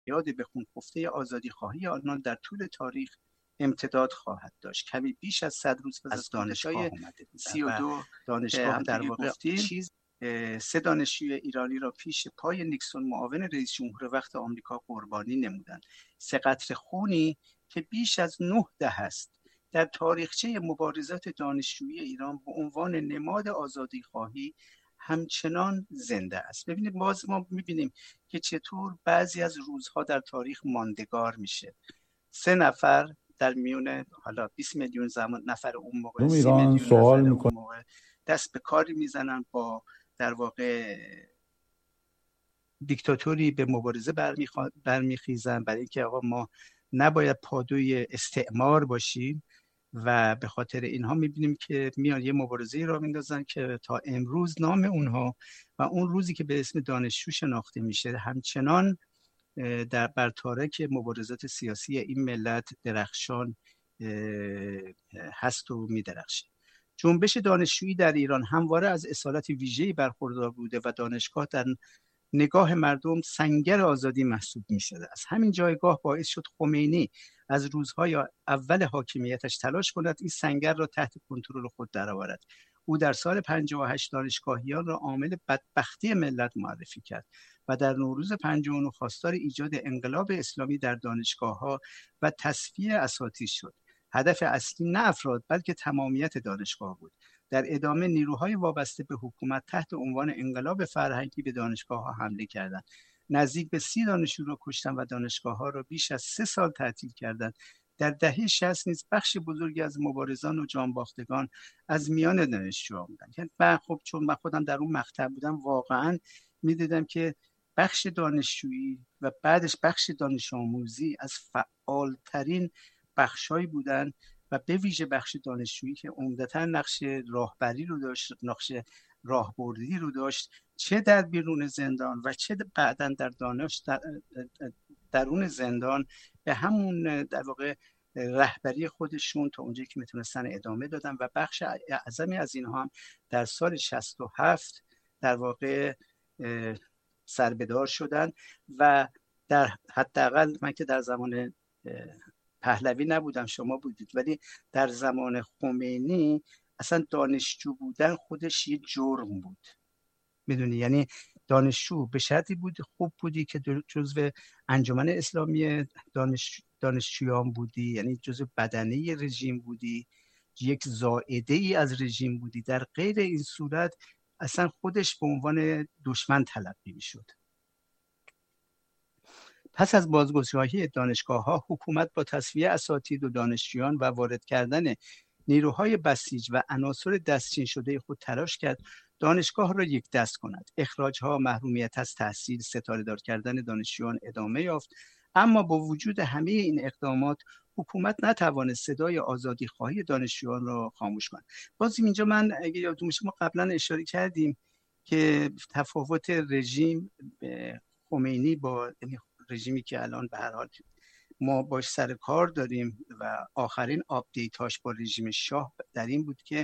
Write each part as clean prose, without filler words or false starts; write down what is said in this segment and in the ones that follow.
یاد به خون خفته آزادی خواهی آنان در طول تاریخ امتداد خواهد داشت. کمی بیش از 100 روز پس از دانشگاه اومده بودن 32 دانشگاه هم در واقع چیز 3 دانشجوی ایرانی را پیش پای نیکسون معاون رئیس جمهور وقت آمریکا قربانی نمودند. 3 قطره خونی که بیش از 9 دهه است در تاریخچه مبارزات دانشجویی ایران به عنوان نماد آزادی خواهی همچنان زنده است. ببینید باز ما می‌بینیم که چطور بعضی از روزها در تاریخ ماندگار میشه. 3 نفر در میون حالا 20 میلیون نفر اون موقع 30 میلیون نفر اون موقع دست به کاری میزنن با در واقع دیکتاتوری به مبارزه برمیخیزن برای اینکه آقا ما نباید پادوی استعمار باشیم و به خاطر اینها میبینیم که میان یه مبارزه را میندازن که تا امروز نام اونها و اون روزی که به اسم دانشجو شناخته میشه همچنان بر تارک مبارزات سیاسی این ملت درخشان هست و میدرخشه. جنبش دانشجویی در ایران همواره از اصالت ویژه‌ای برخوردار بوده و دانشگاه در نگاه مردم سنگر آزادی محسوب می شده است. همین جایگاه باعث شد خمینی از روزهای اول حاکمیتش تلاش کند این سنگر را تحت کنترل خود درآورد. او در سال 58 دانشگاهیان را عامل بدبختی ملت معرفی کرد و در نوروز 59 خواستار ایجاد انقلاب اسلامی در دانشگاه‌ها و تصفیه اساتید شد. هدف اصلی نه افراد بلکه تمامیت دانشگاه بود. در ادامه نیروهای وابسته به حکومت تحت عنوان انقلاب فرهنگی به دانشگاه‌ها حمله کردند. نزدیک به 30 دانشجو را کشتند و دانشگاه‌ها را بیش از 3 سال تعطیل کردند. در دهه 60 نیز بخش بزرگی از مبارزان و جانباختگان از میان دانشجوها بودند. من خب چون من خودم در اون مقطع بودم واقعاً می‌دیدم که بخش دانشجویی و بعدش بخش دانش آموزی از فعالترین بخشایی بودن و به ویژه بخش دانشجویی که عمدتاً نقش راهبری رو داشت، نقش راهبردی رو داشت، چه در بیرون زندان و چه بعداً در درون زندان به همون در واقع رهبری خودشون تا اونجایی که میتونستن ادامه دادن و بخش اعظمی از اینها هم در سال 67 در واقع سربدار شدن و در حداقل من که در زمان پهلوی نبودم شما بودید ولی در زمان خمینی اصلا دانشجو بودن خودش یه جرم بود. میدونی یعنی دانشجو به شرطی بود خوب بودی که جزو انجمن اسلامی دانشجویان بودی، یعنی جزو بدنه رژیم بودی، یک زائده ای از رژیم بودی. در غیر این صورت اصلا خودش به عنوان دشمن تلقی میشد. پس از بازگشایی دانشگاه‌ها حکومت با تصفیه اساتید و دانشجویان و وارد کردن نیروهای بسیج و عناصر دستچین شده خود تلاش کرد دانشگاه را یک دست کند. اخراج‌ها، محرومیت از تحصیل، ستاره‌دار کردن دانشجویان ادامه یافت، اما با وجود همه این اقدامات حکومت نتوانست صدای آزادی‌خواهی دانشجویان را خاموش کند. باز اینجا من اگه یادتون باشه ما قبلا اشاره کردیم که تفاوت رژیم خمینی با رژیمی که الان به هر حال ما باش سر کار داریم و آخرین آپدیتاش با رژیم شاه در این بود که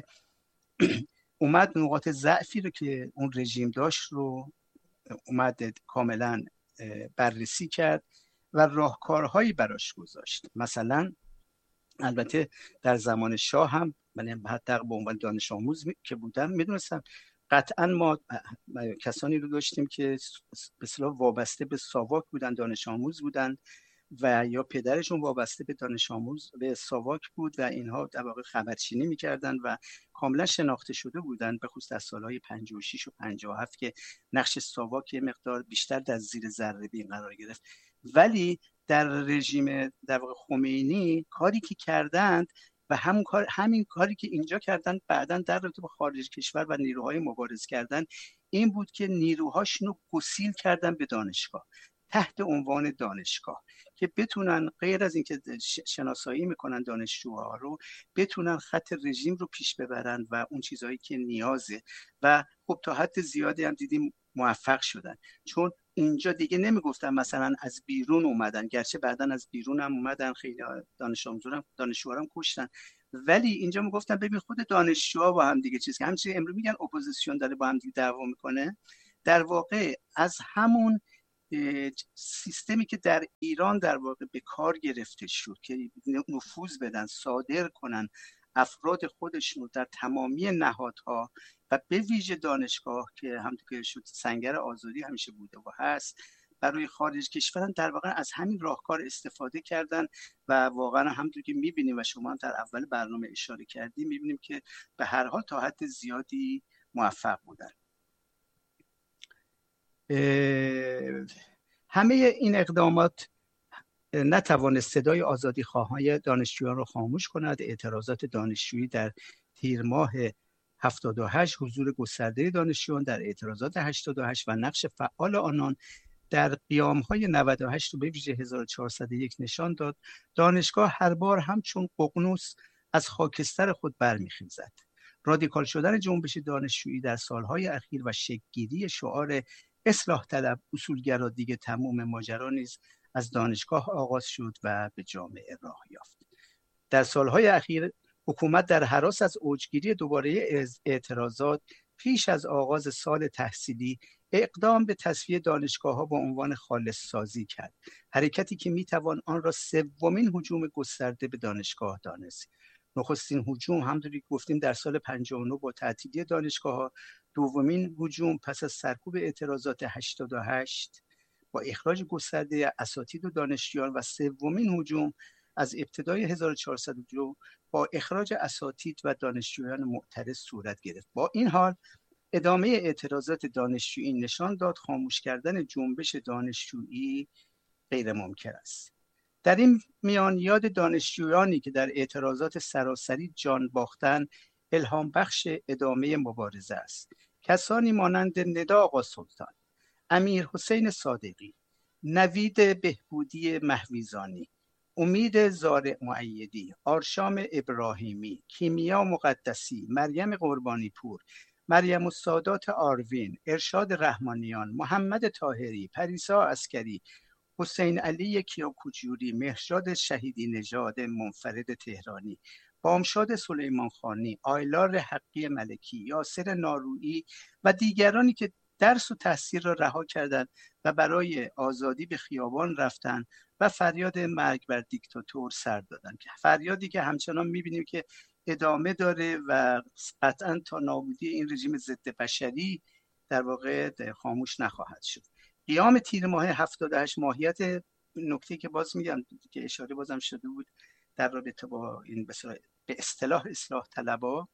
اومد نقاط ضعفی رو که اون رژیم داشت رو اومد کاملا بررسی کرد و راهکارهایی براش گذاشت. مثلا البته در زمان شاه هم من حتی به عنوان دانش آموز که بودم میدونستم قطعا ما کسانی رو داشتیم که به اصطلاح وابسته به ساواک بودن، دانش آموز بودن و یا پدرشون وابسته به دانش آموز به ساواک بود و اینها در واقع خبرچینی میکردن و کاملا شناخته شده بودن، به خصوص در سالهای 56 و 57 که نقش ساواک یه مقدار بیشتر در زیر ذره بین قرار گرفت. ولی در رژیم در واقع خمینی کاری که کردند و همین کاری که اینجا کردن بعداً در رابطه با خارج کشور و نیروهای مبارز کردن این بود که نیروهاشون رو گسیل کردن به دانشگاه تحت عنوان دانشگاه که بتونن غیر از اینکه شناسایی میکنن دانشجوها رو بتونن خط رژیم رو پیش ببرن و اون چیزهایی که نیازه و خب تا حد زیادی هم دیدیم موفق شدن، چون اینجا دیگه نمیگفتن مثلا از بیرون اومدن، گرچه بعدن از بیرون هم اومدن خیلی دانشجوها هم کشتن، ولی اینجا میگفتن ببین خود دانشجوها با هم دیگه چیز که همچنین امروز میگن اپوزیسیون داره با هم دیگه دعوا میکنه، در واقع از همون سیستمی که در ایران در واقع به کار گرفته شد که نفوذ بدن، صادر کنن افراد خودشون رو در تمامی نهادها و به ویژه دانشگاه که همونطور که شد سنگر آزادی همیشه بوده و هست، برای خارج کشورن در واقع از همین راهکار استفاده کردن و واقعا همونطور که می‌بینیم و شما هم در اول برنامه اشاره کردیم، می‌بینیم که به هر حال تا حد زیادی موفق بودن. همه این اقدامات نتوانست صدای آزادی خواهان دانشجویان را خاموش کند. اعتراضات دانشجویی در تیر ماه 78، حضور گسترده دانشجویان در اعتراضات 88 و نقش فعال آنان در قیام‌های 98 و به ویژه 1401 نشان داد دانشگاه هر بار همچون ققنوس از خاکستر خود برمیخیزد. رادیکال شدن جنبش دانشجویی در سالهای اخیر و شکل‌گیری شعار اصلاح طلب اصولگرا دیگه تمام ماجرا نیز از دانشگاه آغاز شد و به جامعه راه یافت. در سالهای اخیر حکومت در هراس از اوجگیری دوباره اعتراضات پیش از آغاز سال تحصیلی اقدام به تصفیه دانشگاه‌ها با عنوان خالص سازی کرد، حرکتی که میتوان آن را سومین هجوم گسترده به دانشگاه دانست. نخستین هجوم همونطوری که گفتیم در سال 59 با تعطیلی دانشگاه‌ها، دومین هجوم پس از سرکوب اعتراضات 88 با اخراج گسترده اساتید و دانشجویان و سومین هجوم از ابتدای 1402 با اخراج اساتید و دانشجویان معترض صورت گرفت. با این حال ادامه اعتراضات دانشجویی نشان داد خاموش کردن جنبش دانشجویی غیر ممکن است. در این میان یاد دانشجویانی که در اعتراضات سراسری جان باختند الهام بخش ادامه مبارزه است. کسانی مانند ندا آقا سلطان، امیر حسین صادقی، نوید بهبودی مهویزانی، امید زارع مؤیدی، آرشام ابراهیمی، کیمیا مقدسی، مریم قربانی پور، مریم السادات آروین، ارشاد رحمانیان، محمد طاهری، پریسا عسکری، حسین علی کیاکوجوری، مهرشاد شهیدی نژاد منفرد تهرانی، بامشاد سلیمان خانی، آیلار حقی ملکی، یاسر نارویی و دیگرانی که درس و تحصیل را رها کردند و برای آزادی به خیابان رفتند و فریاد مرگ بر دیکتاتور سر دادند، فریادی که همچنان می‌بینیم که ادامه داره و قطعا تا نابودی این رژیم ضد بشری در واقع خاموش نخواهد شد. قیام تیر ماه 78 ماهیت نکته که باز میگم که اشاره بازم شده بود در رابطه با این به اصطلاح اصلاح طلبا،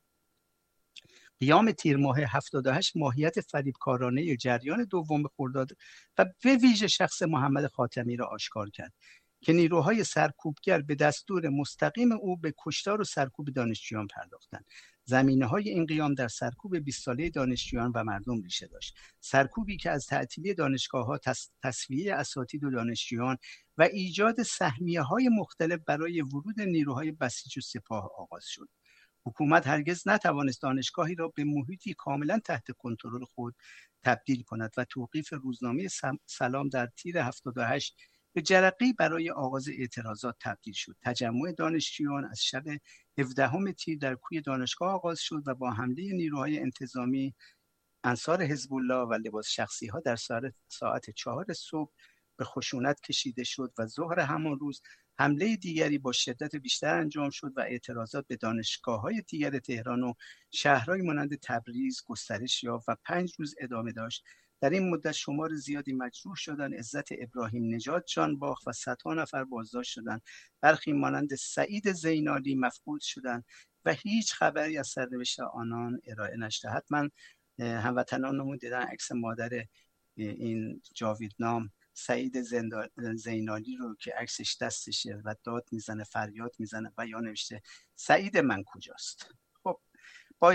قیام تیر ماه 78 ماهیت فریبکارانه جریان دوم خرداد و به ویژه شخص محمد خاتمی را آشکار کرد که نیروهای سرکوبگر به دستور مستقیم او به کشتار و سرکوب دانشجویان پرداختند. زمینه‌های این قیام در سرکوب 20 ساله دانشجویان و مردم ریشه داشت. سرکوبی که از تعطیلی دانشگاه‌ها، تصفیه اساتید و دانشجویان و ایجاد سهمیه‌های مختلف برای ورود نیروهای بسیج و سپاه آغاز شد. حکومت هرگز نتوانست دانشگاهی را به محیطی کاملا تحت کنترل خود تبدیل کند و توقیف روزنامه سلام در تیر 78 به جرقه‌ای برای آغاز اعتراضات تبدیل شد. تجمع دانشجویان از شب 17 تیر در کوی دانشگاه آغاز شد و با حمله نیروهای انتظامی، انصار حزب الله و لباس شخصی ها در ساعت 4 صبح به خشونت کشیده شد و ظهر همان روز حمله دیگری با شدت بیشتر انجام شد و اعتراضات به دانشگاه‌های دیگر تهران و شهرهای مانند تبریز گسترش یافت و 5 روز ادامه داشت. در این مدت شمار زیادی مجروح شدند، عزت ابراهیم نژاد جان باخت و صدها نفر بازداشت شدند. برخی مانند سعید زینالی مفقود شدند و هیچ خبری از سرنوشت آنان ارائه نشد. حتما هموطنانمون دیدن عکس مادر این جاویدنام سعید زینالی رو که عکسش دستشه و داد میزنه، فریاد میزنه و یا نوشته سعید من کجاست. خب با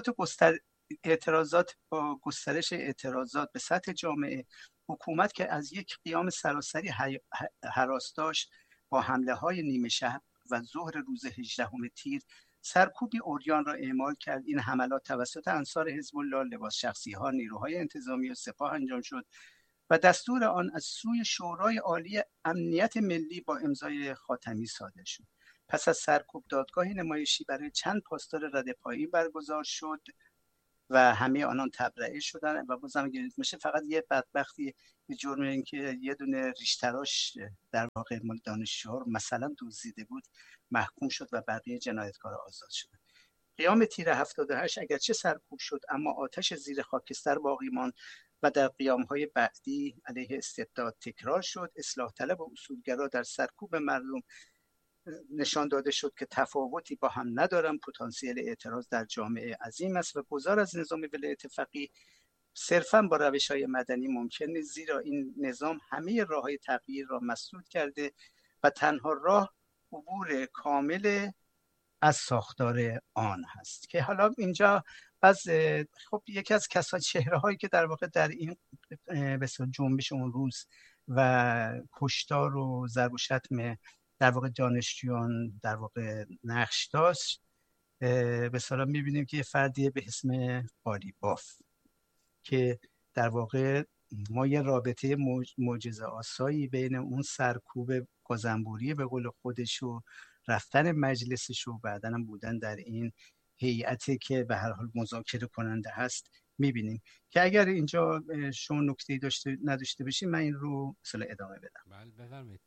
اعتراضات با گسترش اعتراضات به سطح جامعه، حکومت که از یک قیام سراسری هراس داشت، با حمله های نیمه شب و ظهر روز 18 تیر سرکوبی عریان را اعمال کرد. این حملات توسط انصار حزب الله، لباس شخصی ها، نیروهای انتظامی و سپاه انجام شد و دستور آن از سوی شورای عالی امنیت ملی با امضای خاتمی صادر شد. پس از سرکوب دادگاه نمایشی برای چند پاسدار رده پایین برگزار شد و همه آنان تبرئه شدن و بازم گرفته میشه. فقط یه بدبختی به جرم اینکه یه دونه ریشتراش در واقع مال دانشجوها رو مثلا دزدیده بود محکوم شد و بقیه جنایتکارا آزاد شدن. قیام تیر 78 اگرچه سرکوب شد اما آتش زیر خاکستر باقی ماند و در قیام‌های بعدی علیه استبداد تکرار شد. اصلاح طلب و اصولگرا در سرکوب مردم نشان داده شد که تفاوتی با هم ندارن. پتانسیل اعتراض در جامعه عظیم است و گذار از نظام ولایت فقیه صرفاً با روش‌های مدنی ممکن نیست، زیرا این نظام همه راه‌های تغییر را مسدود کرده و تنها راه عبور کامل از ساختار آن هست. که حالا اینجا خب یکی از چهره‌هایی که در واقع در این بسیار جنبش اون روز و کشتار و ضرب و شتم در واقع دانشجویان در واقع نقش داشت، مثلا می‌بینیم که یه فردی به اسم قالیباف که در واقع ما یه رابطه معجزه آسایی بین اون سرکوب گازنبوری به قول خودش و رفتن مجلسش و بعداً هم بودن در این هیئتی که به هر حال مذاکره کننده هست می‌بینیم. که اگر اینجا شما نکته‌ای نداشته باشید من این رو مثلا ادامه بدم. بله بفرمایید.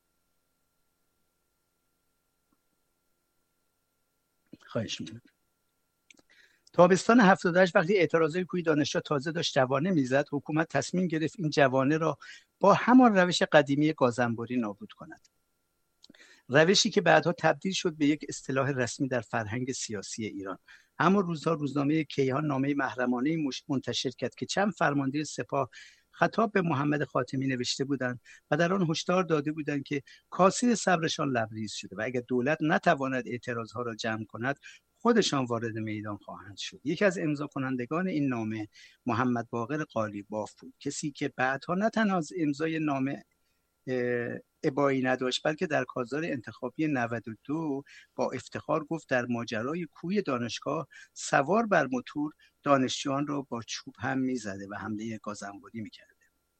خواهش می‌کنم. تابستان 78 وقتی اعتراضای کوی دانشجو تازه داشت جوانه میزد، حکومت تصمیم گرفت این جوانه را با همان روش قدیمی گازنبوری نابود کند. روشی که بعدها تبدیل شد به یک اصطلاح رسمی در فرهنگ سیاسی ایران. همان روزها روزنامه کیهان نامه محرمانه منتشر کرد که چند فرمانده سپاه خطاب به محمد خاتمی نوشته بودند و در آن هشدار داده بودند که کاسه صبرشان لبریز شده و اگر دولت نتواند اعتراضها را جمع کند خودشان وارد میدان خواهند شد. یکی از امضا کنندگان این نامه محمد باقر قالیباف بود، کسی که بعدها نه تنها از امضای نامه ابایی نداشت بلکه در کازار انتخابی 92 با افتخار گفت در ماجرای کوی دانشگاه سوار بر موتور دانشجویان را با چوب هم میزده و حمله گازنبوری میکرده.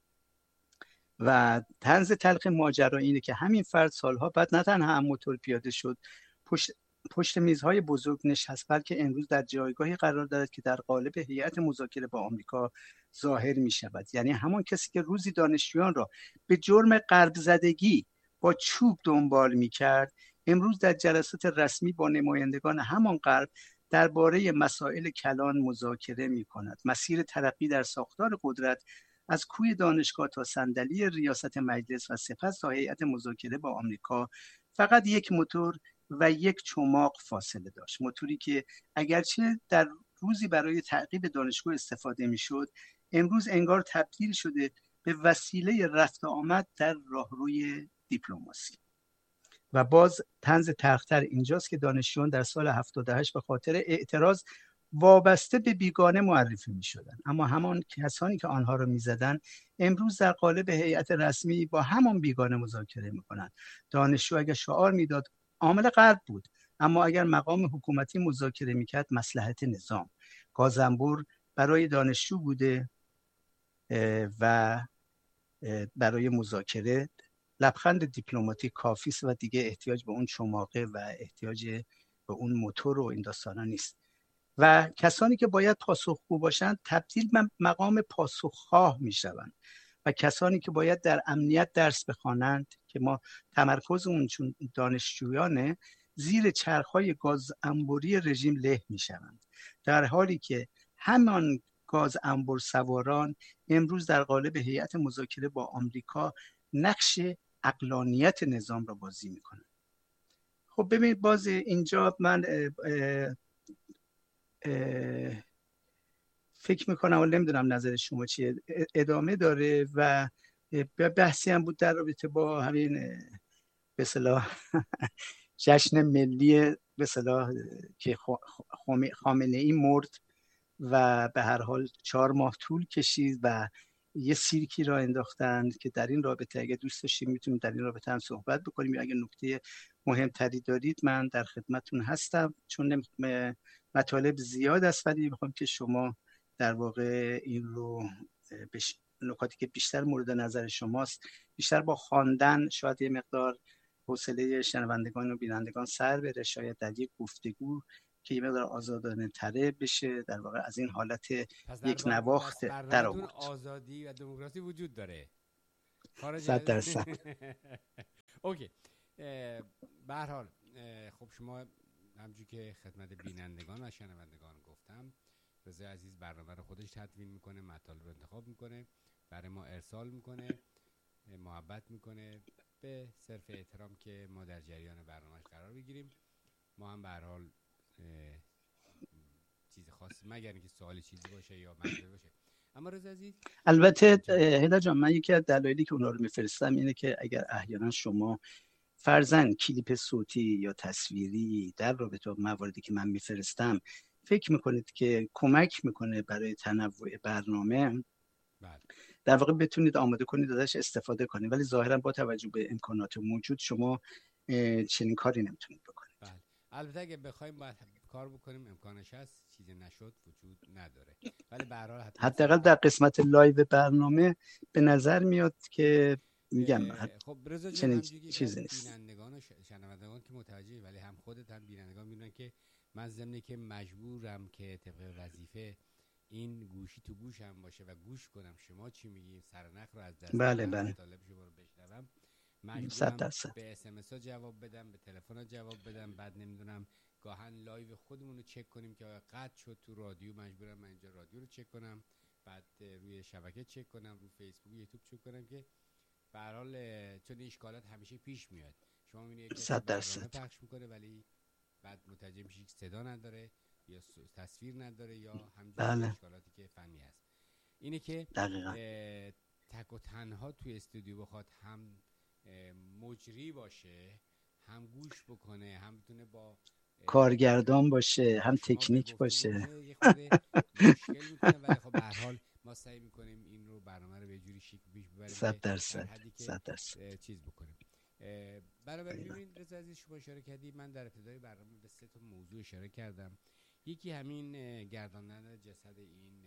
و طنز تلخ ماجرا اینه که همین فرد سالها بعد نه تنها هم موتور پیاده شد، پشت میزهای بزرگ نشست، بلکه امروز در جایگاهی قرار دارد که در قالب هیئت مذاکره با آمریکا ظاهر می شود. یعنی همان کسی که روزی دانشجویان را به جرم غرب زدگی با چوب دنبال می کرد، امروز در جلسات رسمی با نمایندگان همان غرب درباره مسائل کلان مذاکره می کند. مسیر ترقی در ساختار قدرت از کوی دانشگاه تا صندلی ریاست مجلس و سپس تا هیئت مذاکره با آمریکا فقط یک موتور و یک چماق فاصله داشت. موتوری که اگرچه در روزی برای تعقیب دانشگاه استفاده میشد، امروز انگار تبدیل شده به وسیله رفت آمد در راهروی دیپلماسی. و باز طنز تلختر اینجاست که دانشجویان در سال 78 به خاطر اعتراض وابسته به بیگانه معرفی می شدن، اما همان کسانی که آنها را می زدن امروز در قالب هیئت رسمی با همان بیگانه مذاکره می کنند. دانشجو اگر شعار می داد عامل غرب بود، اما اگر مقام حکومتی مذاکره می کرد مصلحت نظام. گازنبور برای دانشجو بوده و برای مذاکره لبخند دیپلماتیک کافی است و دیگه احتیاج به اون چماقه و احتیاج به اون موتور و این داستانا نیست. و کسانی که باید پاسخگو باشند تبدیل به مقام پاسخخواه میشوند و کسانی که باید در امنیت درس بخوانند که ما تمرکزمون چون دانشجویانه زیر چرخهای گاز انبوری رژیم له میشوند، در حالی که همان گاز انبور سواران امروز در قالب هیئت مذاکره با آمریکا نقش عقلانیت نظام را بازی میکنند. خب ببینید باز اینجا من فکر میکنم و نمیدونم نظر شما چیه، ادامه داره و بحثی هم بود در رابطه با همین به اصطلاح جشن ملی به اصطلاح که خامنه‌ای مرد و به هر حال 4 ماه طول کشید و یه سیرکی را انداختند که در این رابطه اگه دوست داشتید میتونیم در این رابطه هم صحبت بکنیم، یا اگه نکته مهمتری دارید من در خدمتون هستم، چون مطالب زیاد است ولی میخوام که شما در واقع این رو نکاتی که بیشتر مورد نظر شماست بیشتر با خواندن شاید یه مقدار حوصله شنوندگان و بینندگان سر بره، شاید در یک گفتگو که یه مقدار آزادانه تره بشه، در واقع از این حالت یک در نواخت در آورد. آزادی و دموکراسی وجود داره خارج 100%. اوکی. به هر حال خب شما همونجوری که خدمت بینندگان و شنوندگان گفتم، رضا عزیز برنامه رو خودش تدوین میکنه، مطالب رو انتخاب میکنه، برای ما ارسال میکنه، محبت میکنه، به صرف احترام که ما در جریان برنامهش قرار بگیریم. ما هم به هر حال چیز خاصی مگر اینکه سوالی چیزی باشه یا منظوری باشه. اما رضا عزیز البته هیدر جان، من یکی از دلایلی که اونا رو میفرستم اینه که اگر احیانا شما فرضاً کلیپ صوتی یا تصویری در رابطه با مواردی که من میفرستم فکر میکنید که کمک میکنه برای تنوع برنامه، در واقع بتونید آماده کنید ازش استفاده کنید، ولی ظاهراً با توجه به امکانات موجود شما چنین کاری نمیتونید بکنید. بله. البته اگه بخوایم باید کار بکنیم، امکانش هست، چیزی نشد وجود نداره، ولی به هر حال حداقل در قسمت لایو برنامه به نظر میاد که میگم خب رضا جان، چنین همونجوری چیزی که نیست. بینندگان و شنوندگان که متوجهی، ولی هم خودت هم بینندگان میدونن که من ضمن که مجبورم که طبق وظیفه این گوشی تو گوشم باشه و گوش کنم شما چی میگی، سرنخ رو از دست بله بدم، بله. مطالب شما رو بشنوم، مجبورم 100%. به SMS ها جواب بدم، به تلفن ها جواب بدم، بعد نمیدونم گاهن لایو خودمون رو چک کنیم که قطع شد تو رادیو، مجبورم من اینجا رادیو رو چک کنم، بعد روی شبکه چک کنم، روی فیسبوک یوتیوب چک کنم، که به هر حال چون این اشکالات همیشه پیش میاد. شما میبینید یک برنامه پخش میکنه ولی بعد متوجه میشید صدا نداره یا تصویر نداره یا همینجوری اشکالاتی که فنی هست. اینه که تک و تنها توی استودیو بخواد هم مجری باشه، هم گوش بکنه، هم بتونه با کارگردان باشه، هم تکنیک باشه، یه خورده مشکل میکنه، ولی خب به هر حال ما سعی میکنیم این رو برنامه رو به جوری شیک پیش ببریم 100% چیز بکنیم. بنابراین ببینید رضا عزیز، شما اشاره کردی، من در ابتدای برنامه به 3 تا موضوع اشاره کردم. یکی همین گرداندن جسد این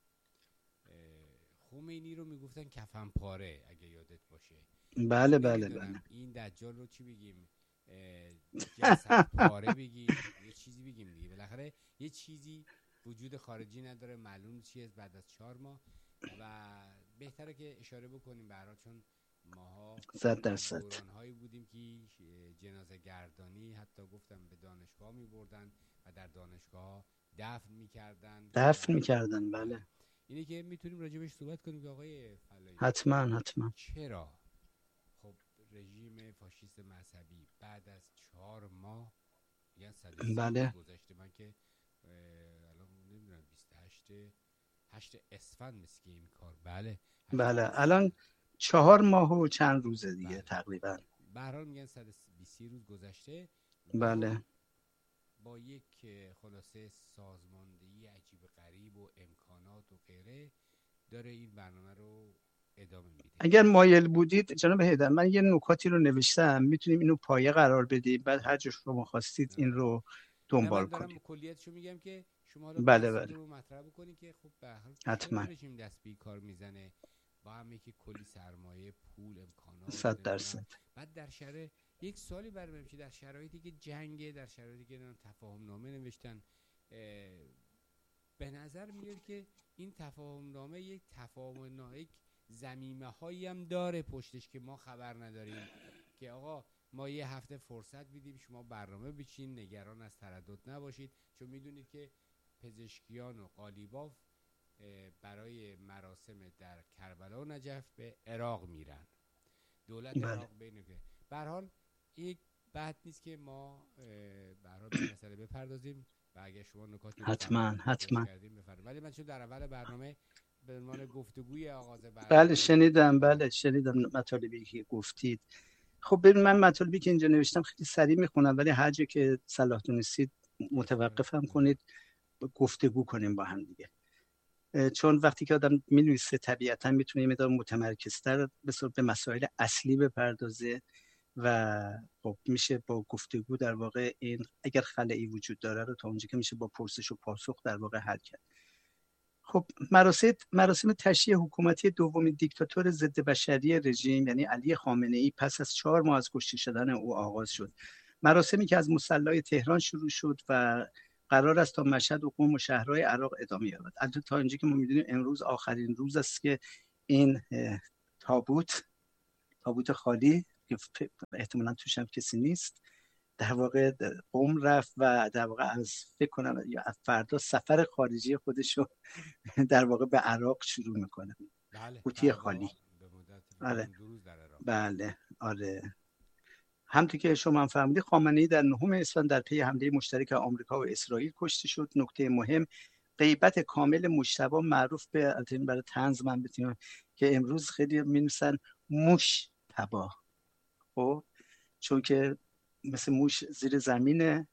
خمینی رو میگفتن کفن پاره، اگه یادت باشه. بله بله بله. این دجال رو چی بگیم، جسد پاره بگیم، یه چیزی بگیم دیگه، بالاخره یه چیزی وجود خارجی نداره، معلوم چیه بعد از 4 ماه، و بهتره که اشاره بکنیم برای چون ماها 100% دوران‌هایی بودیم که جنازه گردانی حتی گفتم به دانشگاه می‌بردن و در دانشگاه دفن می‌کردن. بله. اینه که میتونیم راجبش صحبت کنیم که آقای فلایی حتما چرا خب رژیم فاشیست مذهبی بعد از 4 ماه یا 130 گذشته، من که الان نمیدونم 28 اسفند مثل که این کار بله الان 4 ماه و چند روزه دیگه تقریبا، به هر حال میگن 120 روز گذشته. بله. با یک خلاصه سازماندهی عجیب غریب و امکانات و غیره داره این برنامه رو ادامه میده. اگر مایل بودید جناب هیدر، من یه نکاتی رو نوشتم، میتونیم اینو پایه قرار بدیم، بعد هر جا شما خواستید این رو دنبال کنید. من دارم کلیتشو میگم که شما رو بله رو مطرح بکنید که خب به هر حال حتما رژیم دست به کار میزنه با همه که کلی سرمایه، پول، امکانات 100%. بعد در شرایط یک سوالی برام میشه، در شرایطی که جنگه، در شرایطی که تفاهم نامه نوشتن، به نظر میاد که این تفاهم نامه یک ضمیمه هایی هم داره پشتش که ما خبر نداریم، که آقا ما یه هفته فرصت میدیم شما برنامه بچین، نگران از تردد نباشید، چون میدونید که پزشکیان و قالیباف برای مراسم در کربلا و نجف به عراق میرن، دولت عراق بینه که به هر حال یک بحث نیست که ما به هر حال به مسئله بپردازیم و اگه شما نکاتی حتما کردیم بفرمایید. ولی من چون در اول برنامه به عنوان گفتگوی آغاز برنامه بله شنیدم مطالبی که گفتید. خب ببین، من مطالبی که اینجا نوشتم خیلی سریع میخونم، ولی هر جا که صلاح دونستید متوقفم کنید، گفتگو کنیم با هم دیگه، چون وقتی که آدم می‌نویسه طبیعتا میتونه یه مقدار متمرکزتر به مسائل اصلی بپردازه و خب میشه با گفتگو در واقع این اگر خلایی وجود داره رو تا اونجا که میشه با پرسش و پاسخ در واقع حل کرد. خب مراسم تشییع حکومتی دومین دیکتاتور ضد بشری رژیم یعنی علی خامنه‌ای پس از 4 ماه از کشته شدن او آغاز شد. مراسمی که از مصلی تهران شروع شد و قرار است تا مشهد و قم و شهرهای عراق ادامه یابد. البته تا اینجا که ما میدونیم امروز آخرین روز است که این تابوت خالی که احتمالاً توش هم کسی نیست در واقع قم رفت و در واقع از فکر کنم یا فردا سفر خارجی خودش رو در واقع به عراق شروع میکنه. بله، قوطی خالی. به مدت آره. 2 روز در عراق. بله آره. همونطور که شما هم فهمیدید خامنه‌ای در 9 اسفند در پی حمله مشترک آمریکا و اسرائیل کشته شد. نکته مهم غیبت کامل مجتبی معروف به البته برای طنز من بتونم که امروز خیلی می‌نویسن موش تبا، خب چون که مثل موش زیر زمینه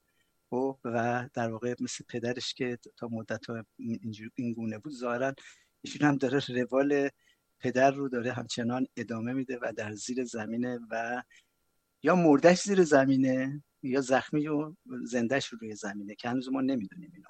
و در واقع مثل پدرش که تا مدت‌ها این گونه بود، ظاهراً ایشون هم داره روال پدر رو داره همچنان ادامه میده و در زیر زمینه و یا مردش زیر زمینه یا زخمی و زندهش روی زمینه که هنوز ما نمیدونیم اینو.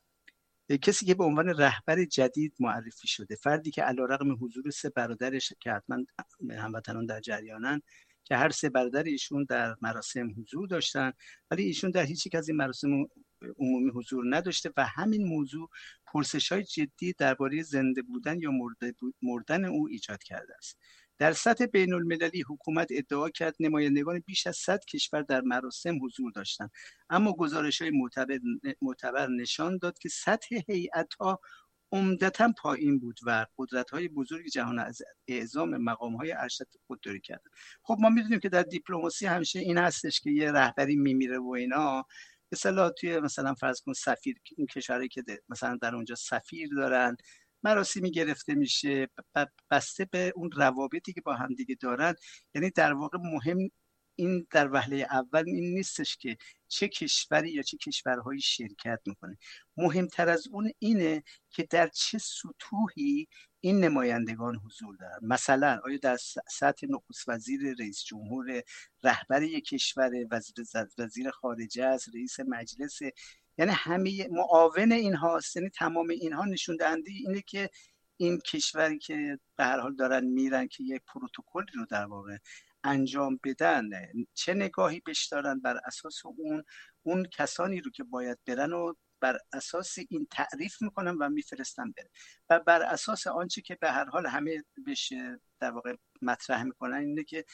کسی که به عنوان رهبر جدید معرفی شده، فردی که علیرغم حضور 3 برادرش که حتما هموطنان در جریانن که هر 3 برادر ایشون در مراسم حضور داشتن، ولی ایشون در هیچ یک از این مراسم عمومی حضور نداشته و همین موضوع پرسش‌های جدی درباره زنده بودن یا مردن او ایجاد کرده است. در سطح بین المللی حکومت ادعا کرد نمایندگان بیش از 100 کشور در مراسم حضور داشتند، اما گزارش‌های معتبر نشان داد که سطح هیئت‌ها عمدتاً پایین بود و قدرت‌های بزرگ جهان از اعزام مقام‌های ارشد خودداری کردند. خب ما می‌دونیم که در دیپلماسی همیشه این هستش که یه رهبری میمیره و اینا، مثلا توی مثلا فرض کن سفیر، این کشوری که مثلا در اونجا سفیر دارن، مراسمی گرفته میشه بسته به اون روابطی که با همدیگه دارن. یعنی در واقع مهم این در وهله اول این نیستش که چه کشوری یا چه کشورهایی شرکت میکنه، مهمتر از اون اینه که در چه سطوحی این نمایندگان حضور دارن. مثلا آیا در سطح نخست وزیر، رئیس جمهور، رهبر یک کشور، وزیر خارجه است، رئیس مجلس، یعنی همه معاون اینها، یعنی تمام اینها نشون دهنده اینه که این کشوری که به هر حال دارن میرن که یک پروتکلی رو در واقع انجام بدن، چه نگاهی بهش دارن، بر اساس اون کسانی رو که باید برن و بر اساس این تعریف میکنن و میفرستن بره و بر اساس آنچه که به هر حال همه بهش در واقع مطرح میکنن اینه که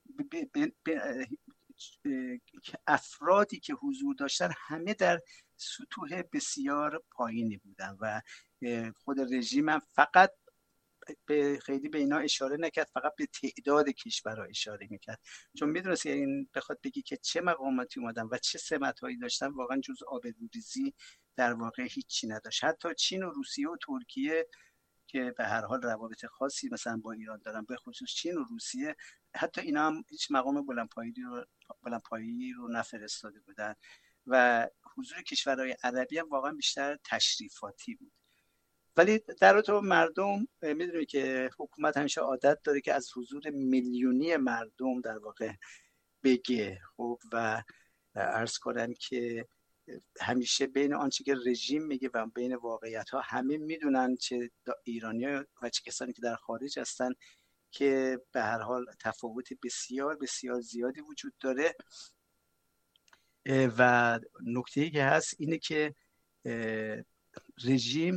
افرادی که حضور داشتن همه در سطوح بسیار پایینی بودن و خود رژیم هم فقط خیلی به اینا اشاره نکرد، فقط به تعداد کشورها اشاره میکرد، چون میدونست این بخواد بگی که چه مقاماتی اومدن و چه سمتهایی داشتن، واقعا جز آبروریزی در واقع هیچی نداشت. حتی چین و روسیه و ترکیه که به هر حال روابط خاصی مثلا با ایران دارن، به خصوص چین و روسیه، حتی اینا هم هیچ مقام بلندپایه‌ای رو نفرستاده بودن و حضور کشورهای عربی هم واقعا بیشتر تشریفاتی بود. ولی در تو مردم میدونی که حکومت همیشه عادت داره که از حضور میلیونی مردم در واقع بگه. خب و عرض کنم که همیشه بین آنچه که رژیم میگه و بین واقعیت ها همه میدونن، چه ایرانی‌ها و چه کسانی که در خارج هستن، که به هر حال تفاوت بسیار بسیار زیادی وجود داره. و نکته‌ای که هست اینه که رژیم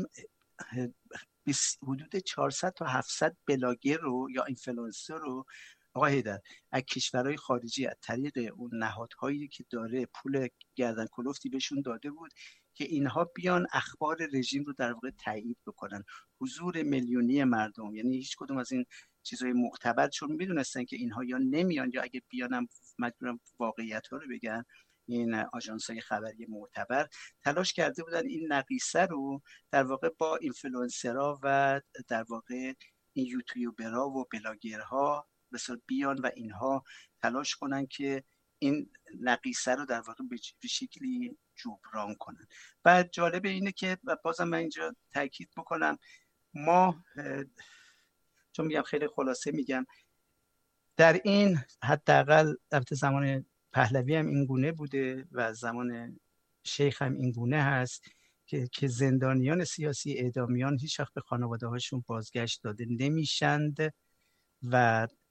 حدود 400 تا 700 بلاگر رو یا اینفلوئنسر رو آقا حیدر از کشورهای خارجی از طریق اون نهادهایی که داره پول گردن کلفتی بهشون داده بود که اینها بیان اخبار رژیم رو در واقع تایید بکنن. حضور میلیونی مردم، یعنی هیچ کدوم از این چیزهای معتبر، چون میدونستن که اینها یا نمیان یا اگه بیانم مجبورن واقعیت ها رو بگن، این آژانس‌های خبری معتبر تلاش کرده بودن این نقیصه رو در واقع با اینفلوئنسرها و در واقع این یوتیوبرها و بلاگرها مثلا بیان و اینها تلاش کنن که این نقیصه رو در واقع به شکلی جبران کنن. و جالب اینه که بازم من اینجا تاکید بکنم، ما چون میگم خیلی خلاصه میگم، در این حداقل البته زمان پهلوی هم این گونه بوده و زمان شیخ هم این گونه هست که زندانیان سیاسی، اعدامیان هیچ وقت به خانواده هاشون بازگشت داده نمیشند و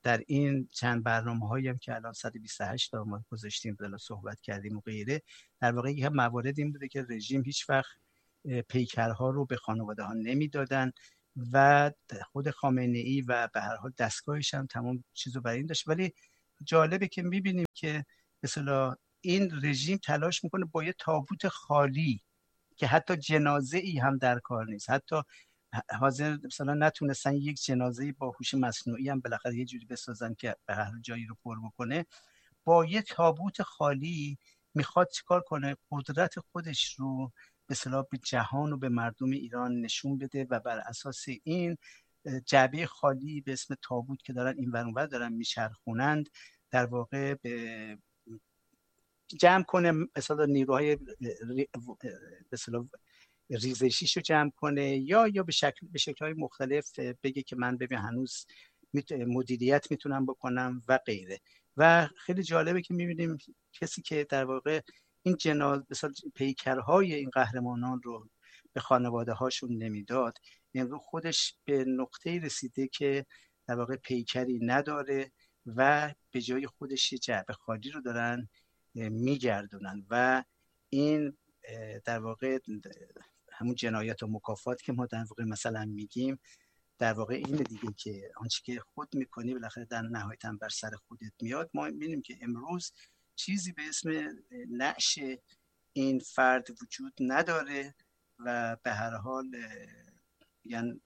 در این چند برنامه‌هایی هم که الان 128 تا ما گذاشتیم بالا صحبت کردیم و غیره، در واقع یک موارد این بوده که رژیم هیچ وقت پیکرها رو به خانواده‌ها نمیدادن و خود خامنه‌ای و به هر حال دستگاهش هم تمام چیزو بر این داشت. ولی جالبه که می‌بینیم که مثلا این رژیم تلاش میکنه با یه تابوت خالی که حتی جنازه ای هم در کار نیست، حتی حاضر مثلا نتونستن یک جنازه با هوش مصنوعی هم بالاخره یه جوری بسازن که به هر جایی رو پر بکنه، با یه تابوت خالی میخواد چیکار کنه؟ قدرت خودش رو به اصطلاح به جهان و به مردم ایران نشون بده و بر اساس این جعبه خالی به اسم تابوت که دارن این ور اون ور دارن میچرخونند، در واقع به جمع کنه مثلا نیروهای مثلا ریزشیشو جمع کنه یا به شکل‌های مختلف بگه که من ببین هنوز مدیریت میتونم بکنم و غیره. و خیلی جالبه که میبینیم کسی که در واقع این مثلا پیکرهای این قهرمانان رو به خانواده هاشون نمیداد، امروز خودش به نقطه رسیده که در واقع پیکری نداره و به جای خودش یه جعبه خالی رو دارن میگردونن و این در واقع همون جنایت و مکافات که ما در واقع مثلا میگیم، در واقع اینه دیگه که آنچه که خود میکنی بالاخره در نهایت هم بر سر خودت میاد. ما میبینیم که امروز چیزی به اسم نعش این فرد وجود نداره و به هر حال یعنی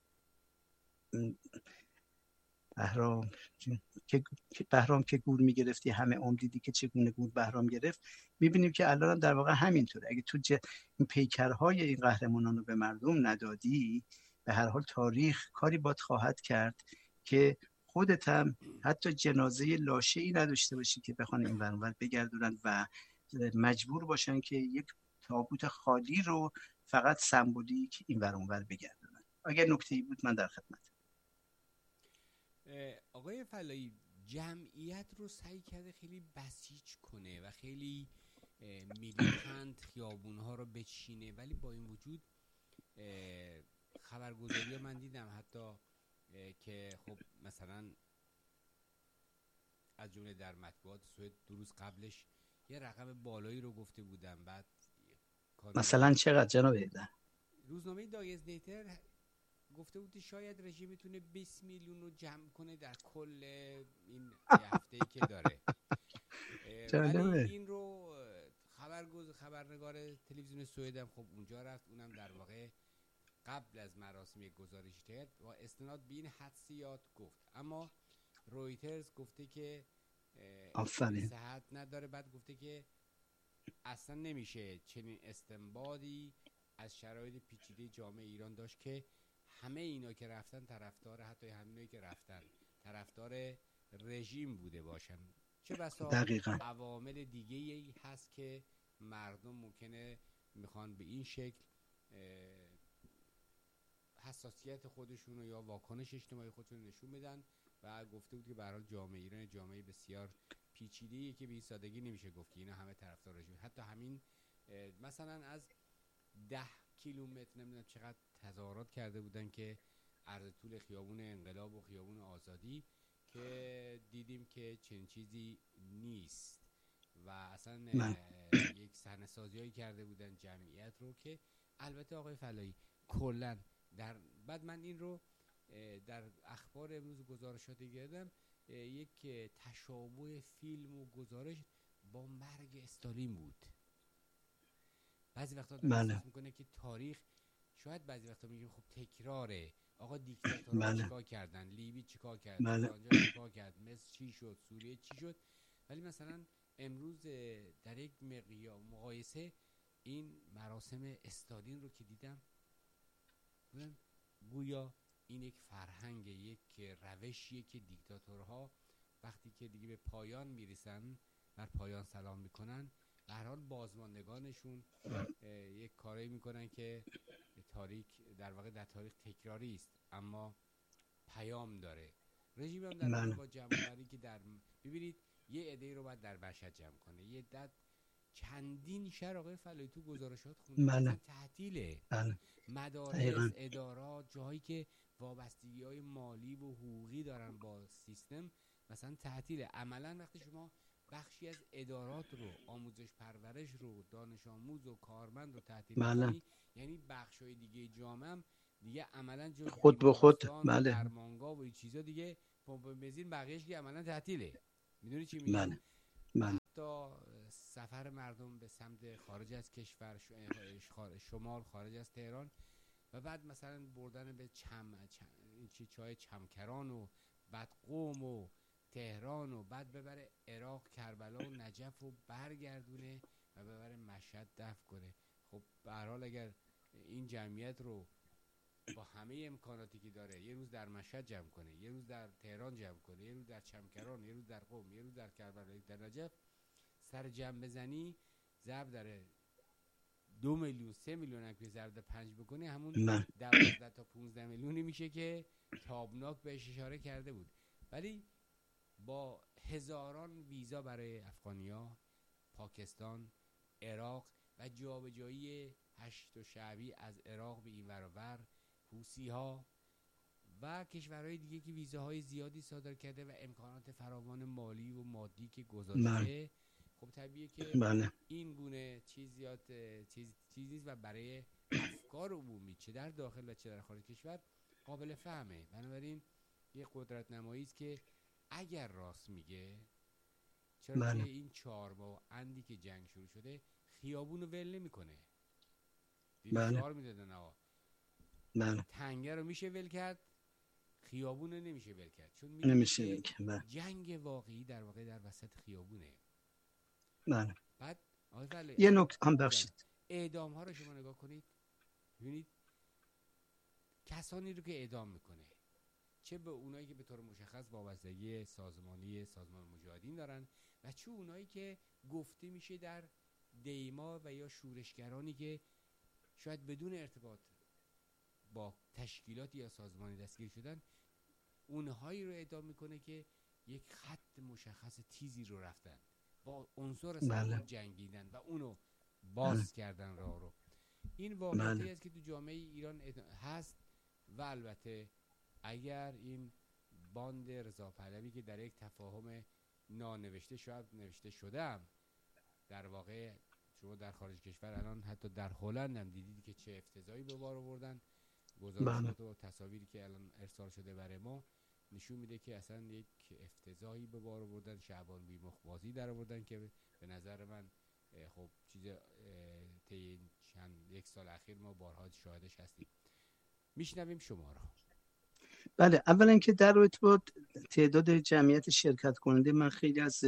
بهرام که گور میگرفتی همه عمر دیدی که چگونه گور بهرام گرفت. میبینیم که الان در واقع همینطوره. اگه تو این پیکرهای این قهرمانان رو به مردم ندادی، به هر حال تاریخ کاری باد خواهد کرد که خودت هم حتی جنازه لاشه‌ای نداشته باشی که بخوان این ور اونور بگردونن و مجبور باشن که یک تابوت خالی رو فقط سمبولیک این ور اونور بگردونن. اگر نکته‌ای بود من در خدمت. آقای فلایی، جمعیت رو سعی کرده خیلی بسیج کنه و خیلی میلیتنت خیابونها رو بچینه، ولی با این وجود خبرگزاری من دیدم حتی که خب مثلا از جمله در مطبوعات سوئد 2 روز قبلش یه رقم بالایی رو گفته بودن. بعد مثلا چقدر جناب ایدن؟ روزنامه دایز نیتر گفته بود شاید رژیم میتونه 20 میلیون رو جمع کنه در کل این هفته‌ای که داره. ولی این رو خبرنگار تلویزیون سوئد هم خب اونجا رفت، اونم در واقع قبل از مراسم گزارش کرد و استناد به این حدسیات گفت. اما رویترز گفته که صحت نداره. بعد گفته که اصلا نمیشه چنین استنباطی از شرایط پیچیده جامعه ایران داشت که همه اینا که رفتن طرفدار، حتی همینایی که رفتن طرفدار رژیم بوده باشن. چه بسا عوامل دیگه ای هست که مردم ممکنه میخوان به این شکل حساسیت خودشون یا واکنش اجتماعی خودشون نشون بدن. و گفته بود که به هر حال جامعه ایران جامعه بسیار پیچیده‌ایه که به این سادگی نمیشه گفت که اینا همه طرفدار رژیم. حتی همین مثلا از 10 کیلومتر نمیدونم چقدر تظاهرات کرده بودن که عرض طول خیابون انقلاب و خیابون آزادی، که دیدیم که چنین چیزی نیست و اصلا یک صحنه‌سازی‌هایی کرده بودن جمعیت رو که البته آقای فلایی کلاً بعد من این رو در اخبار امروز گزارشاتی گردم، یک تشابه فیلم و گزارش با مرگ استالین بود. بعضی وقتا احساس میکنه که تاریخ شاید بعضی وقتا میگیم خب تکراره. آقا دیکتاتورها چیکار کردن، لیبی چیکار کرد، آنجا چیکار کرد، مصر چی شد، سوریه چی شد. ولی مثلا امروز در یک مقایسه این مراسم استالین رو که دیدم گویا این یک فرهنگ، یک روشیه که دیکتاتورها وقتی که دیگه به پایان میرسن بر پایان سلام میکنن، به هر حال بازماندگانشون یک کاری میکنن که تاریخ در واقع در تاریخ تکراری است اما پیام داره. رژیم هم در واقع با جمع‌آوری که ببینید یه عده رو باید در مشهد جمع کنه، یه عده چندین شهر آقای فلایی تو گزارشات خوندن تعطیله، مدارس، ادارات، جاهایی که وابستگی‌های مالی و حقوقی دارن با سیستم مثلا تعطیله. عملا وقتی شما بخشی از ادارات رو، آموزش پرورش رو، دانش آموز و کارمند رو تعطیل بله. می‌کنی، یعنی بخشای دیگه جامعه دیگه عملا جز خود به خود. بیمارستان و بله درمانگاه و این چیزا دیگه پمپ بنزین بقیه‌اش که عملا تعطیله. میدونی چی میگم؟ بله بله حتی سفر مردم به سمت خارج از کشور، شمال خارج از تهران، و بعد مثلا بردن به چای چمکران و بعد قم و تهران و بعد ببره عراق کربلا و نجف و برگردونه و ببره مشهد دفن کنه. خب به هر حال اگر این جمعیت رو با همه امکاناتی که داره یه روز در مشهد جمع کنه، یه روز در تهران جمع کنه، یه روز در چمکران، یه روز در قم، یه روز در کربلا، در نجف، سر جمع بزنی، ضرب در 2 میلیون 3 میلیون اگه ضرب در 5 بکنی، همون 12 تا 15 میلیونی میشه که تابناک بهش اشاره کرده بود. ولی با هزاران ویزا برای افغانیا، پاکستان، عراق و جابجایی هشت و شعبی از عراق به این ور و ور، حوثی ها و کشورهای دیگه که ویزاهای زیادی صادر کرده و امکانات فراوان مالی و مادی که گذاشته، خب طبیعیه که این گونه چیز زیاد چیز نیست و برای افکار عمومی چه در داخل و چه در خارج کشور قابل فهمه. بنابراین یه قدرت نمایی است که اگر راست میگه، چرا که این 4 ماه اندی که جنگ شروع شده خیابون رو ول نمیکنه. شعار میدادن آقا تنگه رو میشه ول کرد، خیابون رو نمیشه ول کرد، چون نمیشه جنگ واقعی در واقع در وسط خیابونه. بعد یه نکته هم بخشید، اعدام ها رو شما نگاه کنید، ببینید کسانی رو که اعدام میکنه، چه به اونایی که به طور مشخص وابستگی سازمانی سازمان مجاهدین دارن و چه اونایی که گفته میشه در دیما و یا شورشگرانی که شاید بدون ارتباط با تشکیلات یا سازمانی دستگیر شدن، اونهایی رو اعدام میکنه که یک خط مشخص تیزی رو رفتن، با عنصر سازمان جنگیدن و اونو باز کردن راه رو. این واقعیتی است که تو جامعه ایران هست. و البته اگر این باند رضا پهلوی که در یک تفاهم نانوشته شاید نوشته شدم، در واقع شما در خارج کشور الان حتی در هلند هم دیدید که چه افتضاحی به بار آوردن. گزارشات و تصاویری که الان ارسال شده برای ما نشون میده که اصلا یک افتضاحی به بار آوردن، شعبان بی مخبازی در آوردن که به نظر من خب چیز طی یک سال اخیر ما بارها شاهدش هستیم. میشنویم شما را. بله، اولا که در رابطه با تعداد جمعیت شرکت کننده، من خیلی از